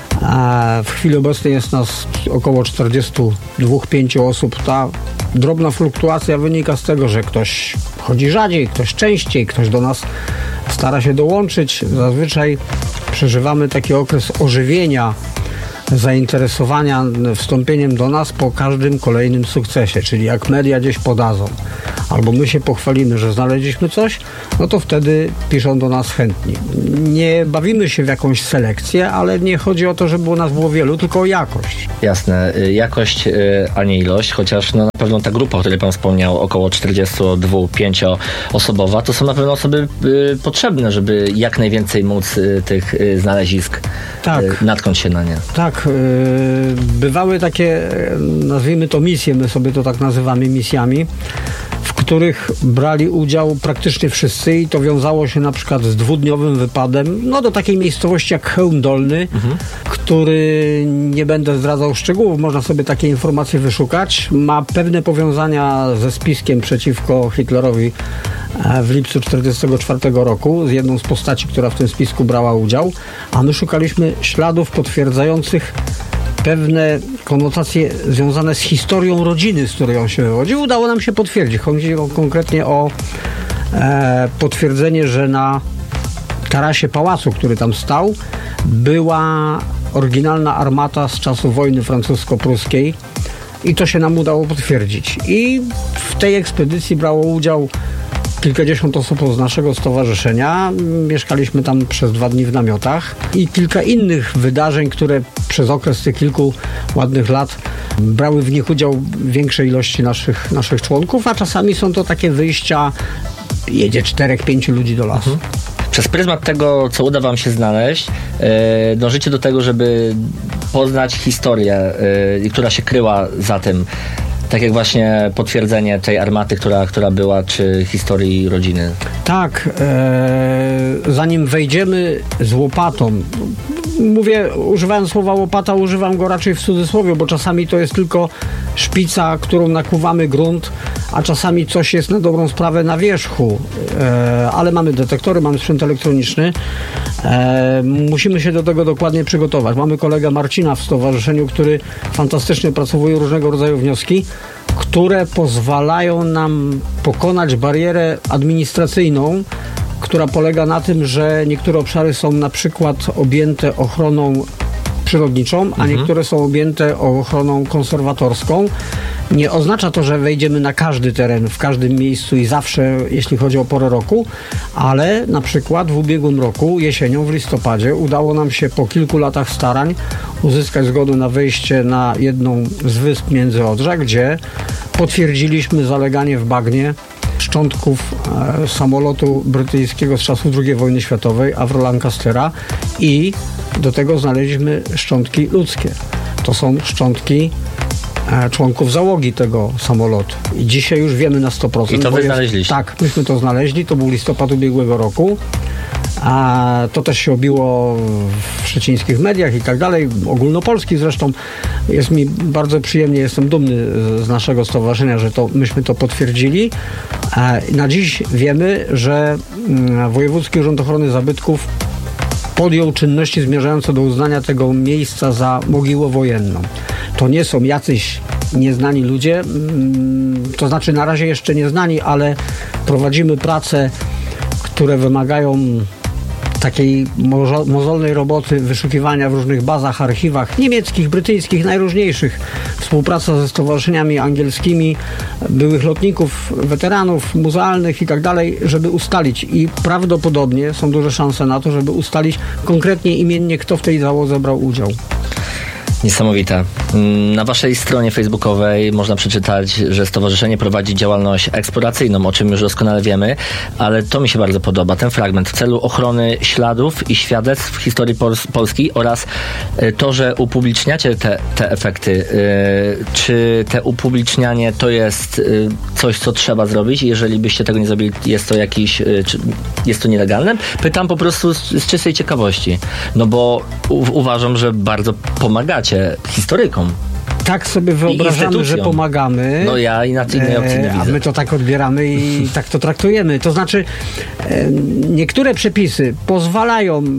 W chwili obecnej jest nas około czterdziestu dwóch pięciu osób. Ta drobna fluktuacja wynika z tego, że ktoś chodzi rzadziej, ktoś częściej, ktoś do nas stara się dołączyć. Zazwyczaj przeżywamy taki okres ożywienia, zainteresowania wstąpieniem do nas po każdym kolejnym sukcesie, czyli jak media gdzieś podadzą, albo my się pochwalimy, że znaleźliśmy coś, no to wtedy piszą do nas chętni. Nie bawimy się w jakąś selekcję, ale nie chodzi o to, żeby u nas było wielu, tylko o jakość. Jasne, jakość, a nie ilość, chociaż no na pewno ta grupa, o której Pan wspomniał, około czterdziestu dwóch pięciu osobowa, to są na pewno osoby y, potrzebne, żeby jak najwięcej móc y, tych y, znalezisk tak. y, natknąć się na nie. Tak, y, bywały takie, nazwijmy to misje, my sobie to tak nazywamy misjami, w których brali udział praktycznie wszyscy i to wiązało się na przykład z dwudniowym wypadem, no do takiej miejscowości jak Chełm Dolny, mhm. który, nie będę zdradzał szczegółów, można sobie takie informacje wyszukać, ma pewne powiązania ze spiskiem przeciwko Hitlerowi w lipcu tysiąc dziewięćset czterdziestego czwartego roku z jedną z postaci, która w tym spisku brała udział, a my szukaliśmy śladów potwierdzających pewne konotacje związane z historią rodziny, z której on się wywodził. Udało nam się potwierdzić. Chodzi o, konkretnie o e, potwierdzenie, że na tarasie pałacu, który tam stał, była oryginalna armata z czasów wojny francusko-pruskiej i to się nam udało potwierdzić. I w tej ekspedycji brało udział kilkadziesiąt osób z naszego stowarzyszenia. Mieszkaliśmy tam przez dwa dni w namiotach i kilka innych wydarzeń, które przez okres tych kilku ładnych lat brały w nich udział większej ilości naszych, naszych członków, a czasami są to takie wyjścia, jedzie czterech, pięciu ludzi do lasu. Mhm. Przez pryzmat tego, co uda Wam się znaleźć, yy, dążycie do tego, żeby poznać historię, yy, która się kryła za tym. Tak jak właśnie potwierdzenie tej armaty, która, która była, czy historii rodziny. Tak, e, zanim wejdziemy z łopatą, mówię, używając słowa łopata, używam go raczej w cudzysłowie, bo czasami to jest tylko szpica, którą nakłuwamy grunt, a czasami coś jest na dobrą sprawę na wierzchu, e, ale mamy detektory, mamy sprzęt elektroniczny, e, musimy się do tego dokładnie przygotować. Mamy kolegę Marcina w stowarzyszeniu, który fantastycznie pracuje różnego rodzaju wnioski, które pozwalają nam pokonać barierę administracyjną, która polega na tym, że niektóre obszary są na przykład objęte ochroną przyrodniczą, a mhm. niektóre są objęte ochroną konserwatorską. Nie oznacza to, że wejdziemy na każdy teren, w każdym miejscu i zawsze, jeśli chodzi o porę roku, ale na przykład w ubiegłym roku, jesienią, w listopadzie, udało nam się po kilku latach starań uzyskać zgodę na wejście na jedną z wysp Międzyodrza, gdzie potwierdziliśmy zaleganie w bagnie szczątków e, samolotu brytyjskiego z czasów drugiej wojny światowej, Avro Lancastera, i do tego znaleźliśmy szczątki ludzkie. To są szczątki e, członków załogi tego samolotu. I dzisiaj już wiemy na sto procent. I to wy znaleźliście? Tak, myśmy to znaleźli. To był listopad ubiegłego roku. A to też się obiło w szczecińskich mediach i tak dalej, ogólnopolskich zresztą. Jest mi bardzo przyjemnie, jestem dumny z naszego stowarzyszenia, że to myśmy to potwierdzili. Na dziś wiemy, że Wojewódzki Urząd Ochrony Zabytków podjął czynności zmierzające do uznania tego miejsca za mogiłę wojenną. To nie są jacyś nieznani ludzie, to znaczy na razie jeszcze nieznani, ale prowadzimy prace, które wymagają takiej mozo- mozolnej roboty wyszukiwania w różnych bazach, archiwach niemieckich, brytyjskich, najróżniejszych. Współpraca ze stowarzyszeniami angielskimi, byłych lotników, weteranów muzealnych i tak dalej, żeby ustalić. I prawdopodobnie są duże szanse na to, żeby ustalić konkretnie imiennie, kto w tej załodze brał udział. Niesamowite. Na waszej stronie facebookowej można przeczytać, że stowarzyszenie prowadzi działalność eksploracyjną, o czym już doskonale wiemy, ale to mi się bardzo podoba, ten fragment, w celu ochrony śladów i świadectw historii Pol- Polski oraz to, że upubliczniacie te, te efekty. Czy te upublicznianie to jest coś, co trzeba zrobić? Jeżeli byście tego nie zrobili, jest to jakiś, czy jest to nielegalne? Pytam po prostu z, z czystej ciekawości, no bo u- uważam, że bardzo pomagacie historykom. Tak sobie wyobrażamy, że pomagamy. No ja i na innej opcji nie widzę. A my to tak odbieramy i tak to traktujemy. To znaczy e, niektóre przepisy pozwalają e,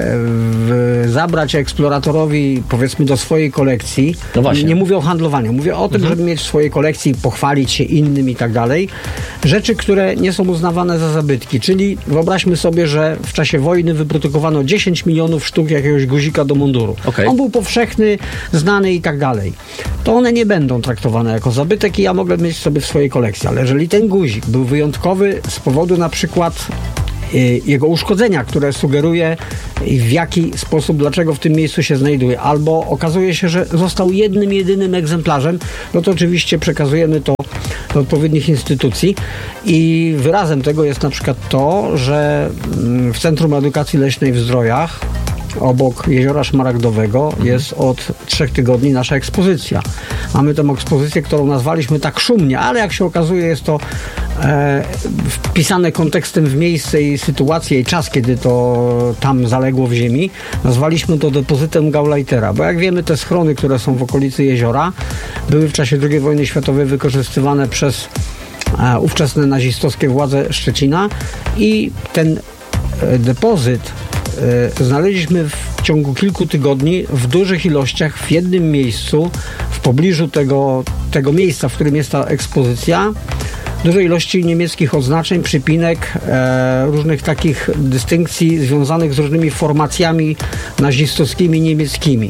w, zabrać eksploratorowi, powiedzmy, do swojej kolekcji. No właśnie. Nie mówię o handlowaniu. Mówię o tym, mhm. żeby mieć w swojej kolekcji, pochwalić się innym i tak dalej. Rzeczy, które nie są uznawane za zabytki. Czyli wyobraźmy sobie, że w czasie wojny wyprodukowano dziesięć milionów sztuk jakiegoś guzika do munduru. Okay. On był powszechny, znany i tak dalej. To one nie będą traktowane jako zabytek i ja mogę mieć sobie w swojej kolekcji. Ale jeżeli ten guzik był wyjątkowy z powodu na przykład y, jego uszkodzenia, które sugeruje w jaki sposób, dlaczego w tym miejscu się znajduje, albo okazuje się, że został jednym, jedynym egzemplarzem, no to oczywiście przekazujemy to do odpowiednich instytucji i wyrazem tego jest na przykład to, że w Centrum Edukacji Leśnej w Zdrojach obok Jeziora Szmaragdowego mhm. jest od trzech tygodni nasza ekspozycja. Mamy tę ekspozycję, którą nazwaliśmy tak szumnie, ale jak się okazuje, jest to e, wpisane kontekstem w miejsce i sytuację i czas, kiedy to tam zaległo w ziemi. Nazwaliśmy to depozytem Gauleitera, bo jak wiemy, te schrony, które są w okolicy jeziora, były w czasie drugiej wojny światowej wykorzystywane przez e, ówczesne nazistowskie władze Szczecina i ten e, depozyt znaleźliśmy w ciągu kilku tygodni w dużych ilościach w jednym miejscu, w pobliżu tego, tego miejsca, w którym jest ta ekspozycja, duże ilości niemieckich odznaczeń, przypinek, e, różnych takich dystynkcji związanych z różnymi formacjami nazistowskimi niemieckimi.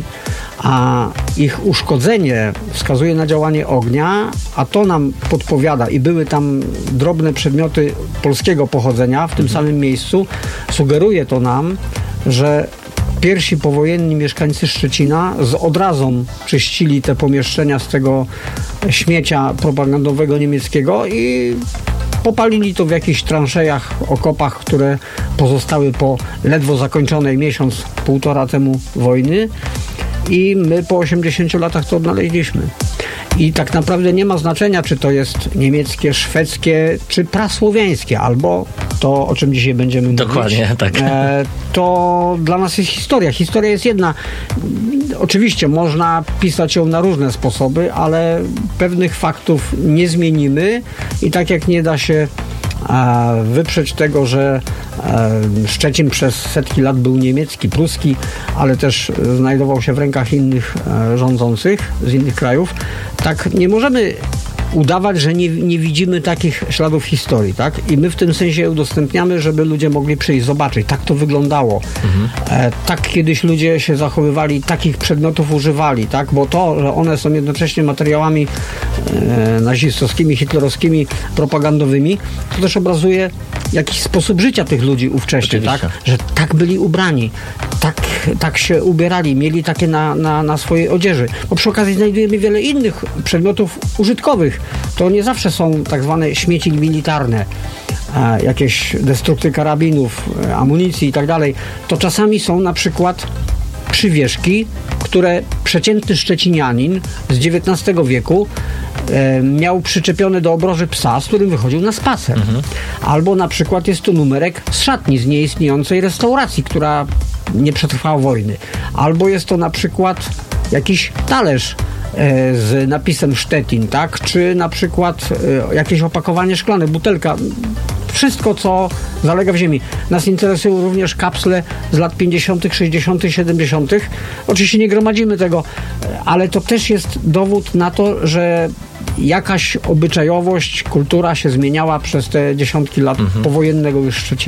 A ich uszkodzenie wskazuje na działanie ognia, a to nam podpowiada i były tam drobne przedmioty polskiego pochodzenia w tym samym miejscu. Sugeruje to nam, że pierwsi powojenni mieszkańcy Szczecina z odrazą czyścili te pomieszczenia z tego śmiecia propagandowego niemieckiego i popalili to w jakichś transzejach, okopach, które pozostały po ledwo zakończonej miesiąc, półtora temu wojny. I my po osiemdziesięciu latach to odnaleźliśmy. I tak naprawdę nie ma znaczenia, czy to jest niemieckie, szwedzkie, czy prasłowiańskie, albo to, o czym dzisiaj będziemy Dokładnie, mówić. tak. E, to dla nas jest historia. Historia jest jedna. Oczywiście można pisać ją na różne sposoby, ale pewnych faktów nie zmienimy i tak jak nie da się e, wyprzeć tego, że Szczecin przez setki lat był niemiecki, pruski, ale też znajdował się w rękach innych rządzących z innych krajów. Tak nie możemy udawać, że nie, nie widzimy takich śladów historii, tak? I my w tym sensie udostępniamy, żeby ludzie mogli przyjść, zobaczyć. Tak to wyglądało. Mhm. E, tak kiedyś ludzie się zachowywali, takich przedmiotów używali, tak? Bo to, że one są jednocześnie materiałami e, nazistowskimi, hitlerowskimi, propagandowymi, to też obrazuje jakiś sposób życia tych ludzi ówcześnie, tak? Że tak byli ubrani, tak, tak się ubierali, mieli takie na, na, na swojej odzieży. Bo przy okazji znajdujemy wiele innych przedmiotów użytkowych. To nie zawsze są tak zwane śmieci militarne, e, jakieś destrukty karabinów, e, amunicji i tak dalej. To czasami są na przykład przywieszki, które przeciętny szczecinianin z dziewiętnastego wieku e, miał przyczepione do obroży psa, z którym wychodził na spacer. Mhm. Albo na przykład jest to numerek z szatni z nieistniejącej restauracji, która nie przetrwała wojny. Albo jest to na przykład jakiś talerz z napisem Szczecin, tak? Czy na przykład y, jakieś opakowanie szklane, butelka. Wszystko, co zalega w ziemi. Nas interesują również kapsle z lat pięćdziesiątych, sześćdziesiątych, siedemdziesiątych. Oczywiście nie gromadzimy tego, ale to też jest dowód na to, że jakaś obyczajowość, kultura się zmieniała przez te dziesiątki lat mhm. powojennego już Szczecina.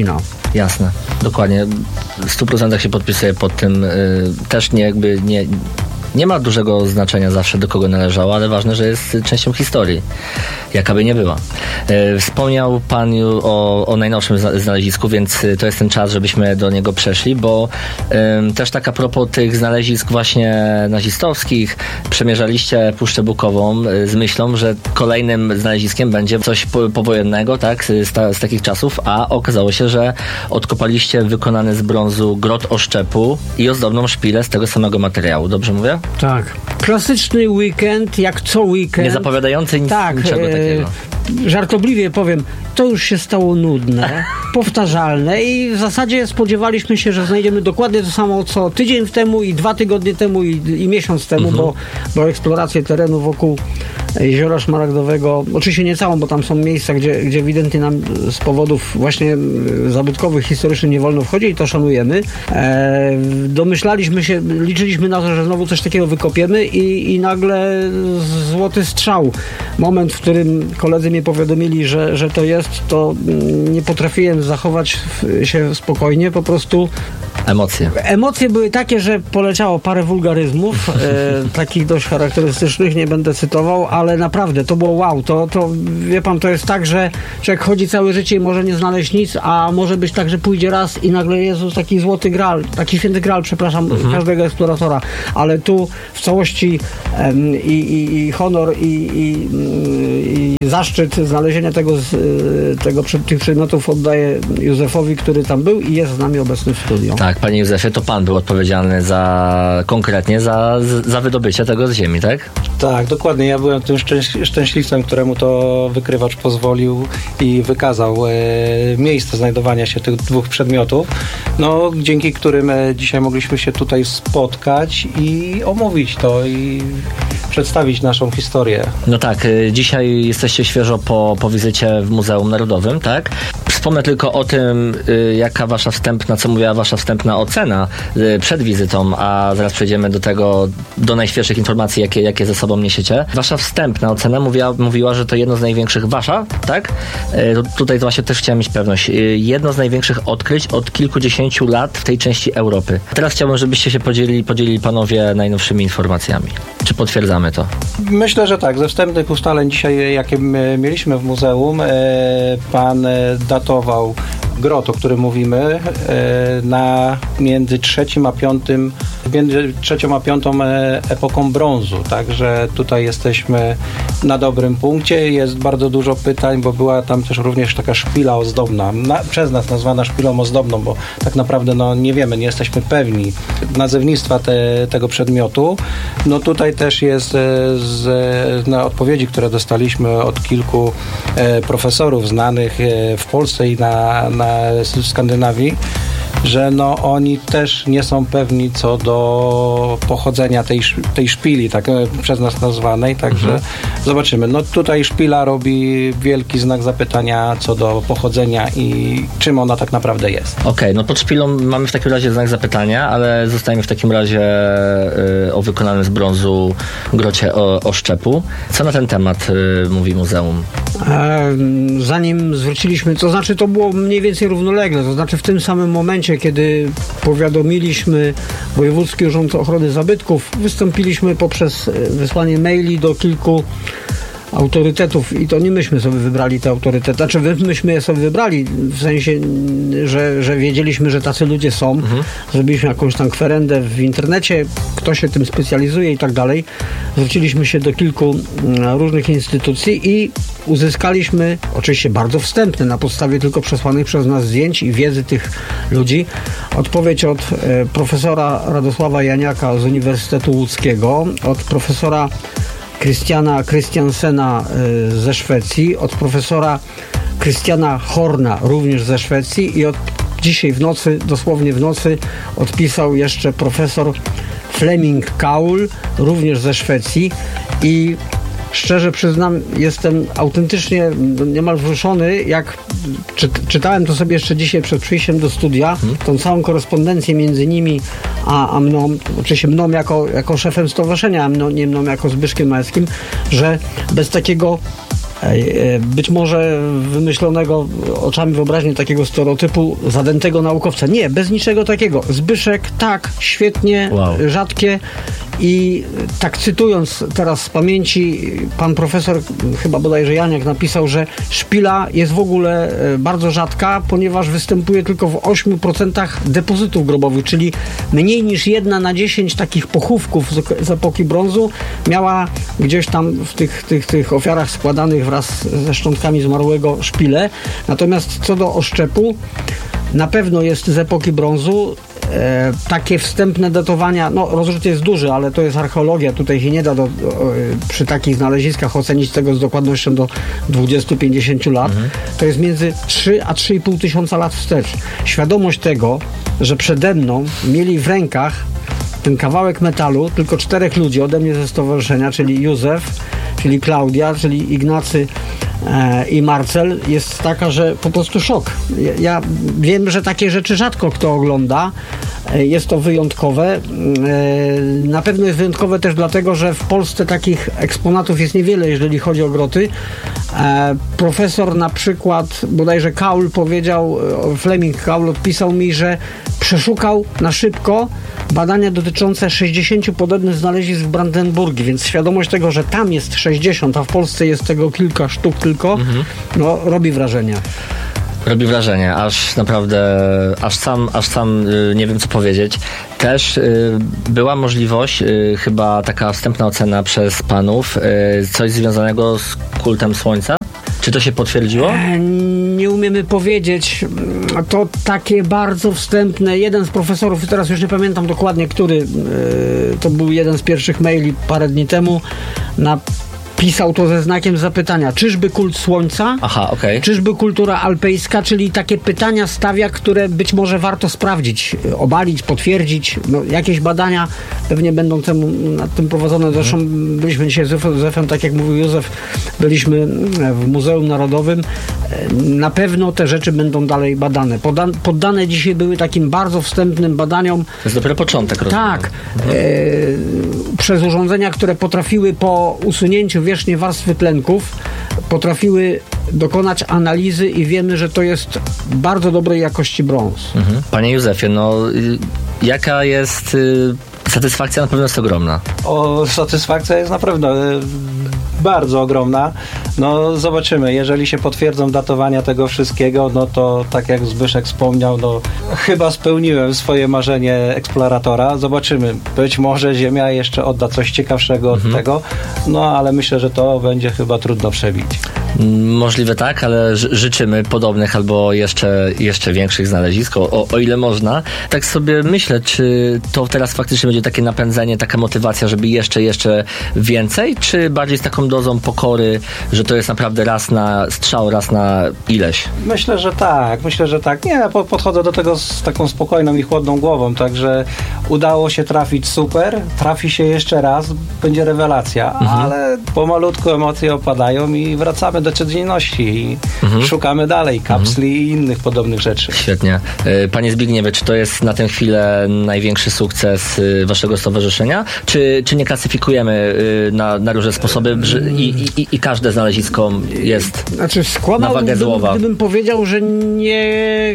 Jasne, dokładnie. W stu procentach się podpisuję pod tym. Też nie jakby nie... Nie ma dużego znaczenia zawsze, do kogo należało, ale ważne, że jest częścią historii, jaka by nie była. E, wspomniał Pan o, o najnowszym znalezisku, więc to jest ten czas, żebyśmy do niego przeszli, bo e, też tak a propos tych znalezisk właśnie nazistowskich, przemierzaliście Puszczę Bukową e, z myślą, że kolejnym znaleziskiem będzie coś po, powojennego, tak, z, ta, z takich czasów, a okazało się, że odkopaliście wykonany z brązu grot oszczepu i ozdobną szpilę z tego samego materiału. Dobrze mówię? Tak. Klasyczny weekend, jak co weekend. Nie zapowiadający nic, tak, niczego e, takiego. Żartobliwie powiem, to już się stało nudne, powtarzalne i w zasadzie spodziewaliśmy się, że znajdziemy dokładnie to samo, co tydzień temu i dwa tygodnie temu i, i miesiąc temu, mhm. bo, bo eksplorację terenu wokół Jeziora Szmaragdowego, oczywiście nie całą, bo tam są miejsca, gdzie, gdzie ewidentnie nam z powodów właśnie zabytkowych, historycznych nie wolno wchodzić i to szanujemy. E, domyślaliśmy się, liczyliśmy na to, że znowu coś takiego wykopiemy i, i nagle złoty strzał. Moment, w którym koledzy mnie powiadomili, że, że to jest, to nie potrafiłem zachować się spokojnie, po prostu Emocje. Emocje były takie, że poleciało parę wulgaryzmów, e, takich dość charakterystycznych, nie będę cytował, ale naprawdę to było wow. To, to wie pan, to jest tak, że człowiek chodzi całe życie i może nie znaleźć nic, a może być tak, że pójdzie raz i nagle Jezus, taki złoty gral, taki święty gral, przepraszam, mhm. każdego eksploratora, ale tu w całości em, i, i, i honor i, i, i zaszczyt znalezienia tego, z, tego tych przedmiotów oddaję Józefowi, który tam był i jest z nami obecny w studiu. Tak, panie Józefie, to pan był odpowiedzialny za konkretnie za, za wydobycie tego z ziemi, tak? Tak, dokładnie. Ja byłem tym szczęś- szczęśliwcem, któremu to wykrywacz pozwolił i wykazał e, miejsce znajdowania się tych dwóch przedmiotów, no, dzięki którym e, dzisiaj mogliśmy się tutaj spotkać i omówić to i przedstawić naszą historię. No tak, y, dzisiaj jesteście świeżo po, po wizycie w Muzeum Narodowym, tak? Wspomnę tylko o tym, y, jaka wasza wstępna, co mówiła wasza wstępna ocena y, przed wizytą, a zaraz przejdziemy do tego, do najświeższych informacji, jakie, jakie ze sobą niesiecie. Wasza wstępna ocena mówiła, mówiła, że to jedno z największych, wasza, tak? Y, tutaj właśnie też chciałem mieć pewność. Y, jedno z największych odkryć od kilkudziesięciu lat w tej części Europy. Teraz chciałbym, żebyście się podzielili, podzielili panowie najnowszymi informacjami. Czy potwierdzamy to? Myślę, że tak. Ze wstępnych ustaleń dzisiaj, jakie mieliśmy w muzeum, pan datował grot, o którym mówimy, na między trzecim a piątym, między trzecią a piątą epoką brązu. Także tutaj jesteśmy na dobrym punkcie. Jest bardzo dużo pytań, bo była tam też również taka szpila ozdobna, na, przez nas nazwana szpilą ozdobną, bo tak naprawdę no, nie wiemy, nie jesteśmy pewni nazewnictwa te, tego przedmiotu. No tutaj też jest z, na odpowiedzi, które dostaliśmy od kilku e, profesorów znanych e, w Polsce i na, na w Skandynawii, że no oni też nie są pewni co do pochodzenia tej, tej szpili, tak przez nas nazwanej, także mhm. zobaczymy. No tutaj szpila robi wielki znak zapytania co do pochodzenia i czym ona tak naprawdę jest. Okej, okay, no pod szpilą mamy w takim razie znak zapytania, ale zostajemy w takim razie y, o wykonanym z brązu grocie o, oszczepu. Co na ten temat y, mówi muzeum? E, zanim zwróciliśmy, to znaczy to było mniej więcej równolegle, to znaczy w tym samym momencie, kiedy powiadomiliśmy Wojewódzki Urząd Ochrony Zabytków, wystąpiliśmy poprzez wysłanie maili do kilku autorytetów i to nie myśmy sobie wybrali te autorytety, znaczy myśmy je sobie wybrali w sensie, że, że wiedzieliśmy, że tacy ludzie są, mhm. zrobiliśmy jakąś tam kwerendę w internecie, kto się tym specjalizuje i tak dalej. Zwróciliśmy się do kilku różnych instytucji i uzyskaliśmy, oczywiście bardzo wstępne, na podstawie tylko przesłanych przez nas zdjęć i wiedzy tych ludzi, odpowiedź od e, profesora Radosława Janiaka z Uniwersytetu Łódzkiego, od profesora Christiana Christiansena ze Szwecji, od profesora Christiana Horna również ze Szwecji i od dzisiaj w nocy, dosłownie w nocy odpisał jeszcze profesor Fleming Kaul również ze Szwecji i szczerze przyznam, jestem autentycznie niemal wzruszony, jak czy, czytałem to sobie jeszcze dzisiaj przed przyjściem do studia, hmm. tą całą korespondencję między nimi a, a mną, oczywiście mną jako, jako szefem stowarzyszenia, a mną, nie mną jako Zbyszkiem Małeckim, że bez takiego być może wymyślonego oczami wyobraźni takiego stereotypu zadętego naukowca. Nie, bez niczego takiego. Zbyszek, tak, świetnie, wow. rzadkie i tak cytując teraz z pamięci, pan profesor, chyba bodajże Janiak, napisał, że szpila jest w ogóle bardzo rzadka, ponieważ występuje tylko w ośmiu procentach depozytów grobowych, czyli mniej niż jedna na dziesięć takich pochówków z, z epoki brązu miała gdzieś tam w tych, tych, tych ofiarach składanych wraz ze szczątkami zmarłego szpilę. Natomiast co do oszczepu, na pewno jest z epoki brązu. E, takie wstępne datowania, no rozrzut jest duży, ale to jest archeologia, tutaj się nie da do, do, przy takich znaleziskach ocenić tego z dokładnością do dwudziestu do pięćdziesięciu lat. Mhm. To jest między trzy a trzy i pół tysiąca lat wstecz. Świadomość tego, że przede mną mieli w rękach ten kawałek metalu tylko czterech ludzi ode mnie ze stowarzyszenia, czyli Józef, czyli Klaudia, czyli Ignacy e, i Marcel, jest taka, że po prostu szok. Ja, ja wiem, że takie rzeczy rzadko kto ogląda. E, jest to wyjątkowe. E, na pewno jest wyjątkowe też dlatego, że w Polsce takich eksponatów jest niewiele, jeżeli chodzi o groty. E, profesor na przykład, bodajże Kaul powiedział, Fleming Kaul odpisał mi, że przeszukał na szybko badania dotyczące sześćdziesięciu podobnych znalezisk w Brandenburgii, więc świadomość tego, że tam jest sześćdziesiąt, a w Polsce jest tego kilka sztuk tylko, mhm. no robi wrażenie. Robi wrażenie, aż naprawdę, aż sam, aż sam y, nie wiem co powiedzieć. Też y, była możliwość, y, chyba taka wstępna ocena przez panów, y, coś związanego z kultem Słońca? Czy to się potwierdziło? Nie umiemy powiedzieć. To takie bardzo wstępne. Jeden z profesorów, teraz już nie pamiętam dokładnie, który, to był jeden z pierwszych maili parę dni temu, napisał to ze znakiem zapytania. Czyżby kult Słońca? Aha, okej. Okay. Czyżby kultura alpejska? Czyli takie pytania stawia, które być może warto sprawdzić, obalić, potwierdzić. No, jakieś badania pewnie będą temu, nad tym prowadzone. Zresztą byliśmy dzisiaj z Józefem, tak jak mówił Józef, byliśmy w Muzeum Narodowym. Na pewno te rzeczy będą dalej badane. Poda- poddane dzisiaj były takim bardzo wstępnym badaniom. To jest dopiero początek, rozumiem. Tak. Mhm. E, przez urządzenia, które potrafiły po usunięciu wierzchniej warstwy tlenków, potrafiły dokonać analizy i wiemy, że to jest bardzo dobrej jakości brąz. Mhm. Panie Józefie, no y, jaka jest y, satysfakcja? Na pewno jest ogromna. O, satysfakcja jest na pewno y, bardzo ogromna. No zobaczymy, jeżeli się potwierdzą datowania tego wszystkiego, no to tak jak Zbyszek wspomniał, no chyba spełniłem swoje marzenie eksploratora. Zobaczymy, być może Ziemia jeszcze odda coś ciekawszego mhm. od tego, no ale myślę, że to będzie chyba trudno przebić. Możliwe tak, ale ży- życzymy podobnych albo jeszcze, jeszcze większych znalezisk, o, o ile można. Tak sobie myślę, czy to teraz faktycznie będzie takie napędzenie, taka motywacja, żeby jeszcze, jeszcze więcej, czy bardziej z taką dozą pokory, że to jest naprawdę raz na strzał, raz na ileś? Myślę, że tak. Myślę, że tak. Nie, po, podchodzę do tego z taką spokojną i chłodną głową, także udało się trafić, super. Trafi się jeszcze raz, będzie rewelacja, mhm. ale pomalutku emocje opadają i wracamy do codzienności i mhm. szukamy dalej kapsli mhm. i innych podobnych rzeczy. Świetnie. Panie Zbigniewie, czy to jest na tę chwilę największy sukces waszego stowarzyszenia? Czy, czy nie klasyfikujemy na, na różne sposoby i, i, i każde znalezisko jest znaczy, na wagę złowa? Gdybym powiedział, że nie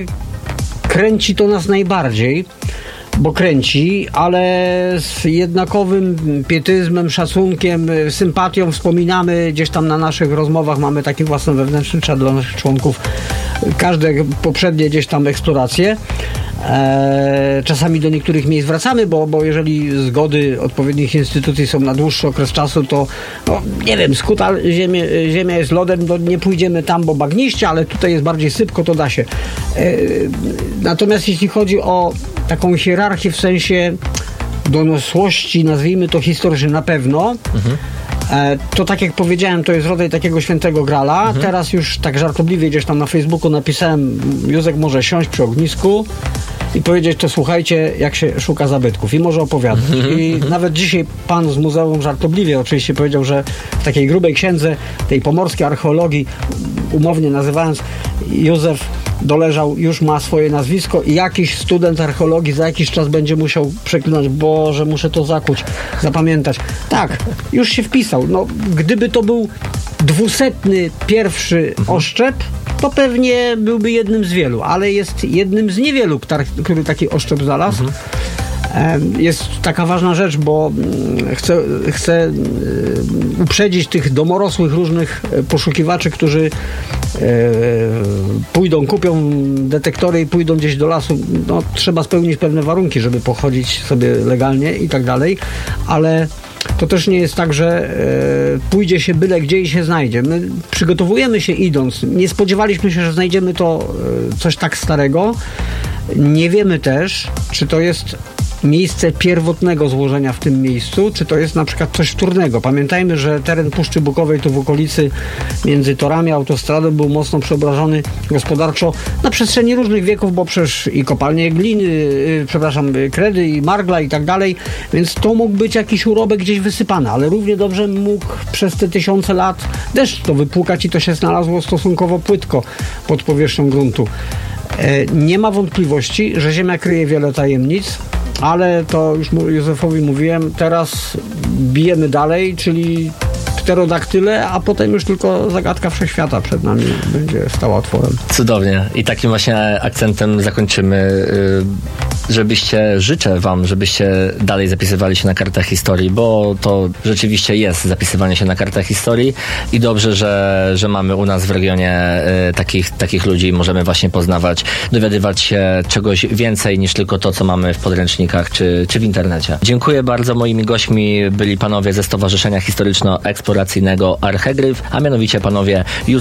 kręci to nas najbardziej, bo kręci, ale z jednakowym pietyzmem, szacunkiem, sympatią wspominamy gdzieś tam na naszych rozmowach, mamy taki własny wewnętrzny czat dla naszych członków, każde poprzednie gdzieś tam eksploracje. Eee, czasami do niektórych miejsc wracamy, bo, bo jeżeli zgody odpowiednich instytucji są na dłuższy okres czasu, to no, nie wiem, skuta ziemia, ziemia jest lodem, to nie pójdziemy tam, bo bagniście, ale tutaj jest bardziej sypko, to da się. Eee, natomiast jeśli chodzi o taką hierarchię w sensie doniosłości, nazwijmy to historycznie, na pewno mhm. to tak jak powiedziałem, to jest rodzaj takiego świętego grala. Mhm. Teraz już tak żartobliwie gdzieś tam na Facebooku napisałem, Józek może siąść przy ognisku i powiedzieć, to słuchajcie, jak się szuka zabytków i może opowiadać. Mhm. I nawet dzisiaj pan z muzeum żartobliwie oczywiście powiedział, że w takiej grubej księdze tej pomorskiej archeologii, umownie nazywając, Józef doleżał, już ma swoje nazwisko i jakiś student archeologii za jakiś czas będzie musiał przeklinać, Boże, muszę to zakuć, zapamiętać. Tak, już się wpisał. No, gdyby to był dwusetny pierwszy mhm. oszczep, to pewnie byłby jednym z wielu, ale jest jednym z niewielu, który taki oszczep znalazł. Mhm. Jest taka ważna rzecz, bo chcę, chcę uprzedzić tych domorosłych różnych poszukiwaczy, którzy pójdą, kupią detektory i pójdą gdzieś do lasu. No, trzeba spełnić pewne warunki, żeby pochodzić sobie legalnie i tak dalej, ale to też nie jest tak, że pójdzie się byle gdzie i się znajdzie. My przygotowujemy się idąc. Nie spodziewaliśmy się, że znajdziemy to coś tak starego. Nie wiemy też, czy to jest miejsce pierwotnego złożenia w tym miejscu, czy to jest na przykład coś wtórnego. Pamiętajmy, że teren Puszczy Bukowej tu w okolicy między torami autostradą był mocno przeobrażony gospodarczo na przestrzeni różnych wieków, bo przecież i kopalnie gliny, yy, przepraszam, kredy i margla i tak dalej, więc to mógł być jakiś urobek gdzieś wysypany, ale równie dobrze mógł przez te tysiące lat deszcz to wypłukać i to się znalazło stosunkowo płytko pod powierzchnią gruntu. Yy, nie ma wątpliwości, że Ziemia kryje wiele tajemnic, ale to już Józefowi mówiłem, teraz bijemy dalej, czyli pterodaktyle, a potem już tylko zagadka wszechświata przed nami będzie stała otworem. Cudownie. I takim właśnie akcentem zakończymy, żebyście, życzę wam, żebyście dalej zapisywali się na kartach historii, bo to rzeczywiście jest zapisywanie się na kartach historii i dobrze, że, że mamy u nas w regionie takich, takich ludzi i możemy właśnie poznawać, dowiadywać się czegoś więcej niż tylko to, co mamy w podręcznikach czy, czy w internecie. Dziękuję bardzo. Moimi gośćmi byli panowie ze Stowarzyszenia Historyczno-Eksploracyjnego Archegryf, a mianowicie panowie Józef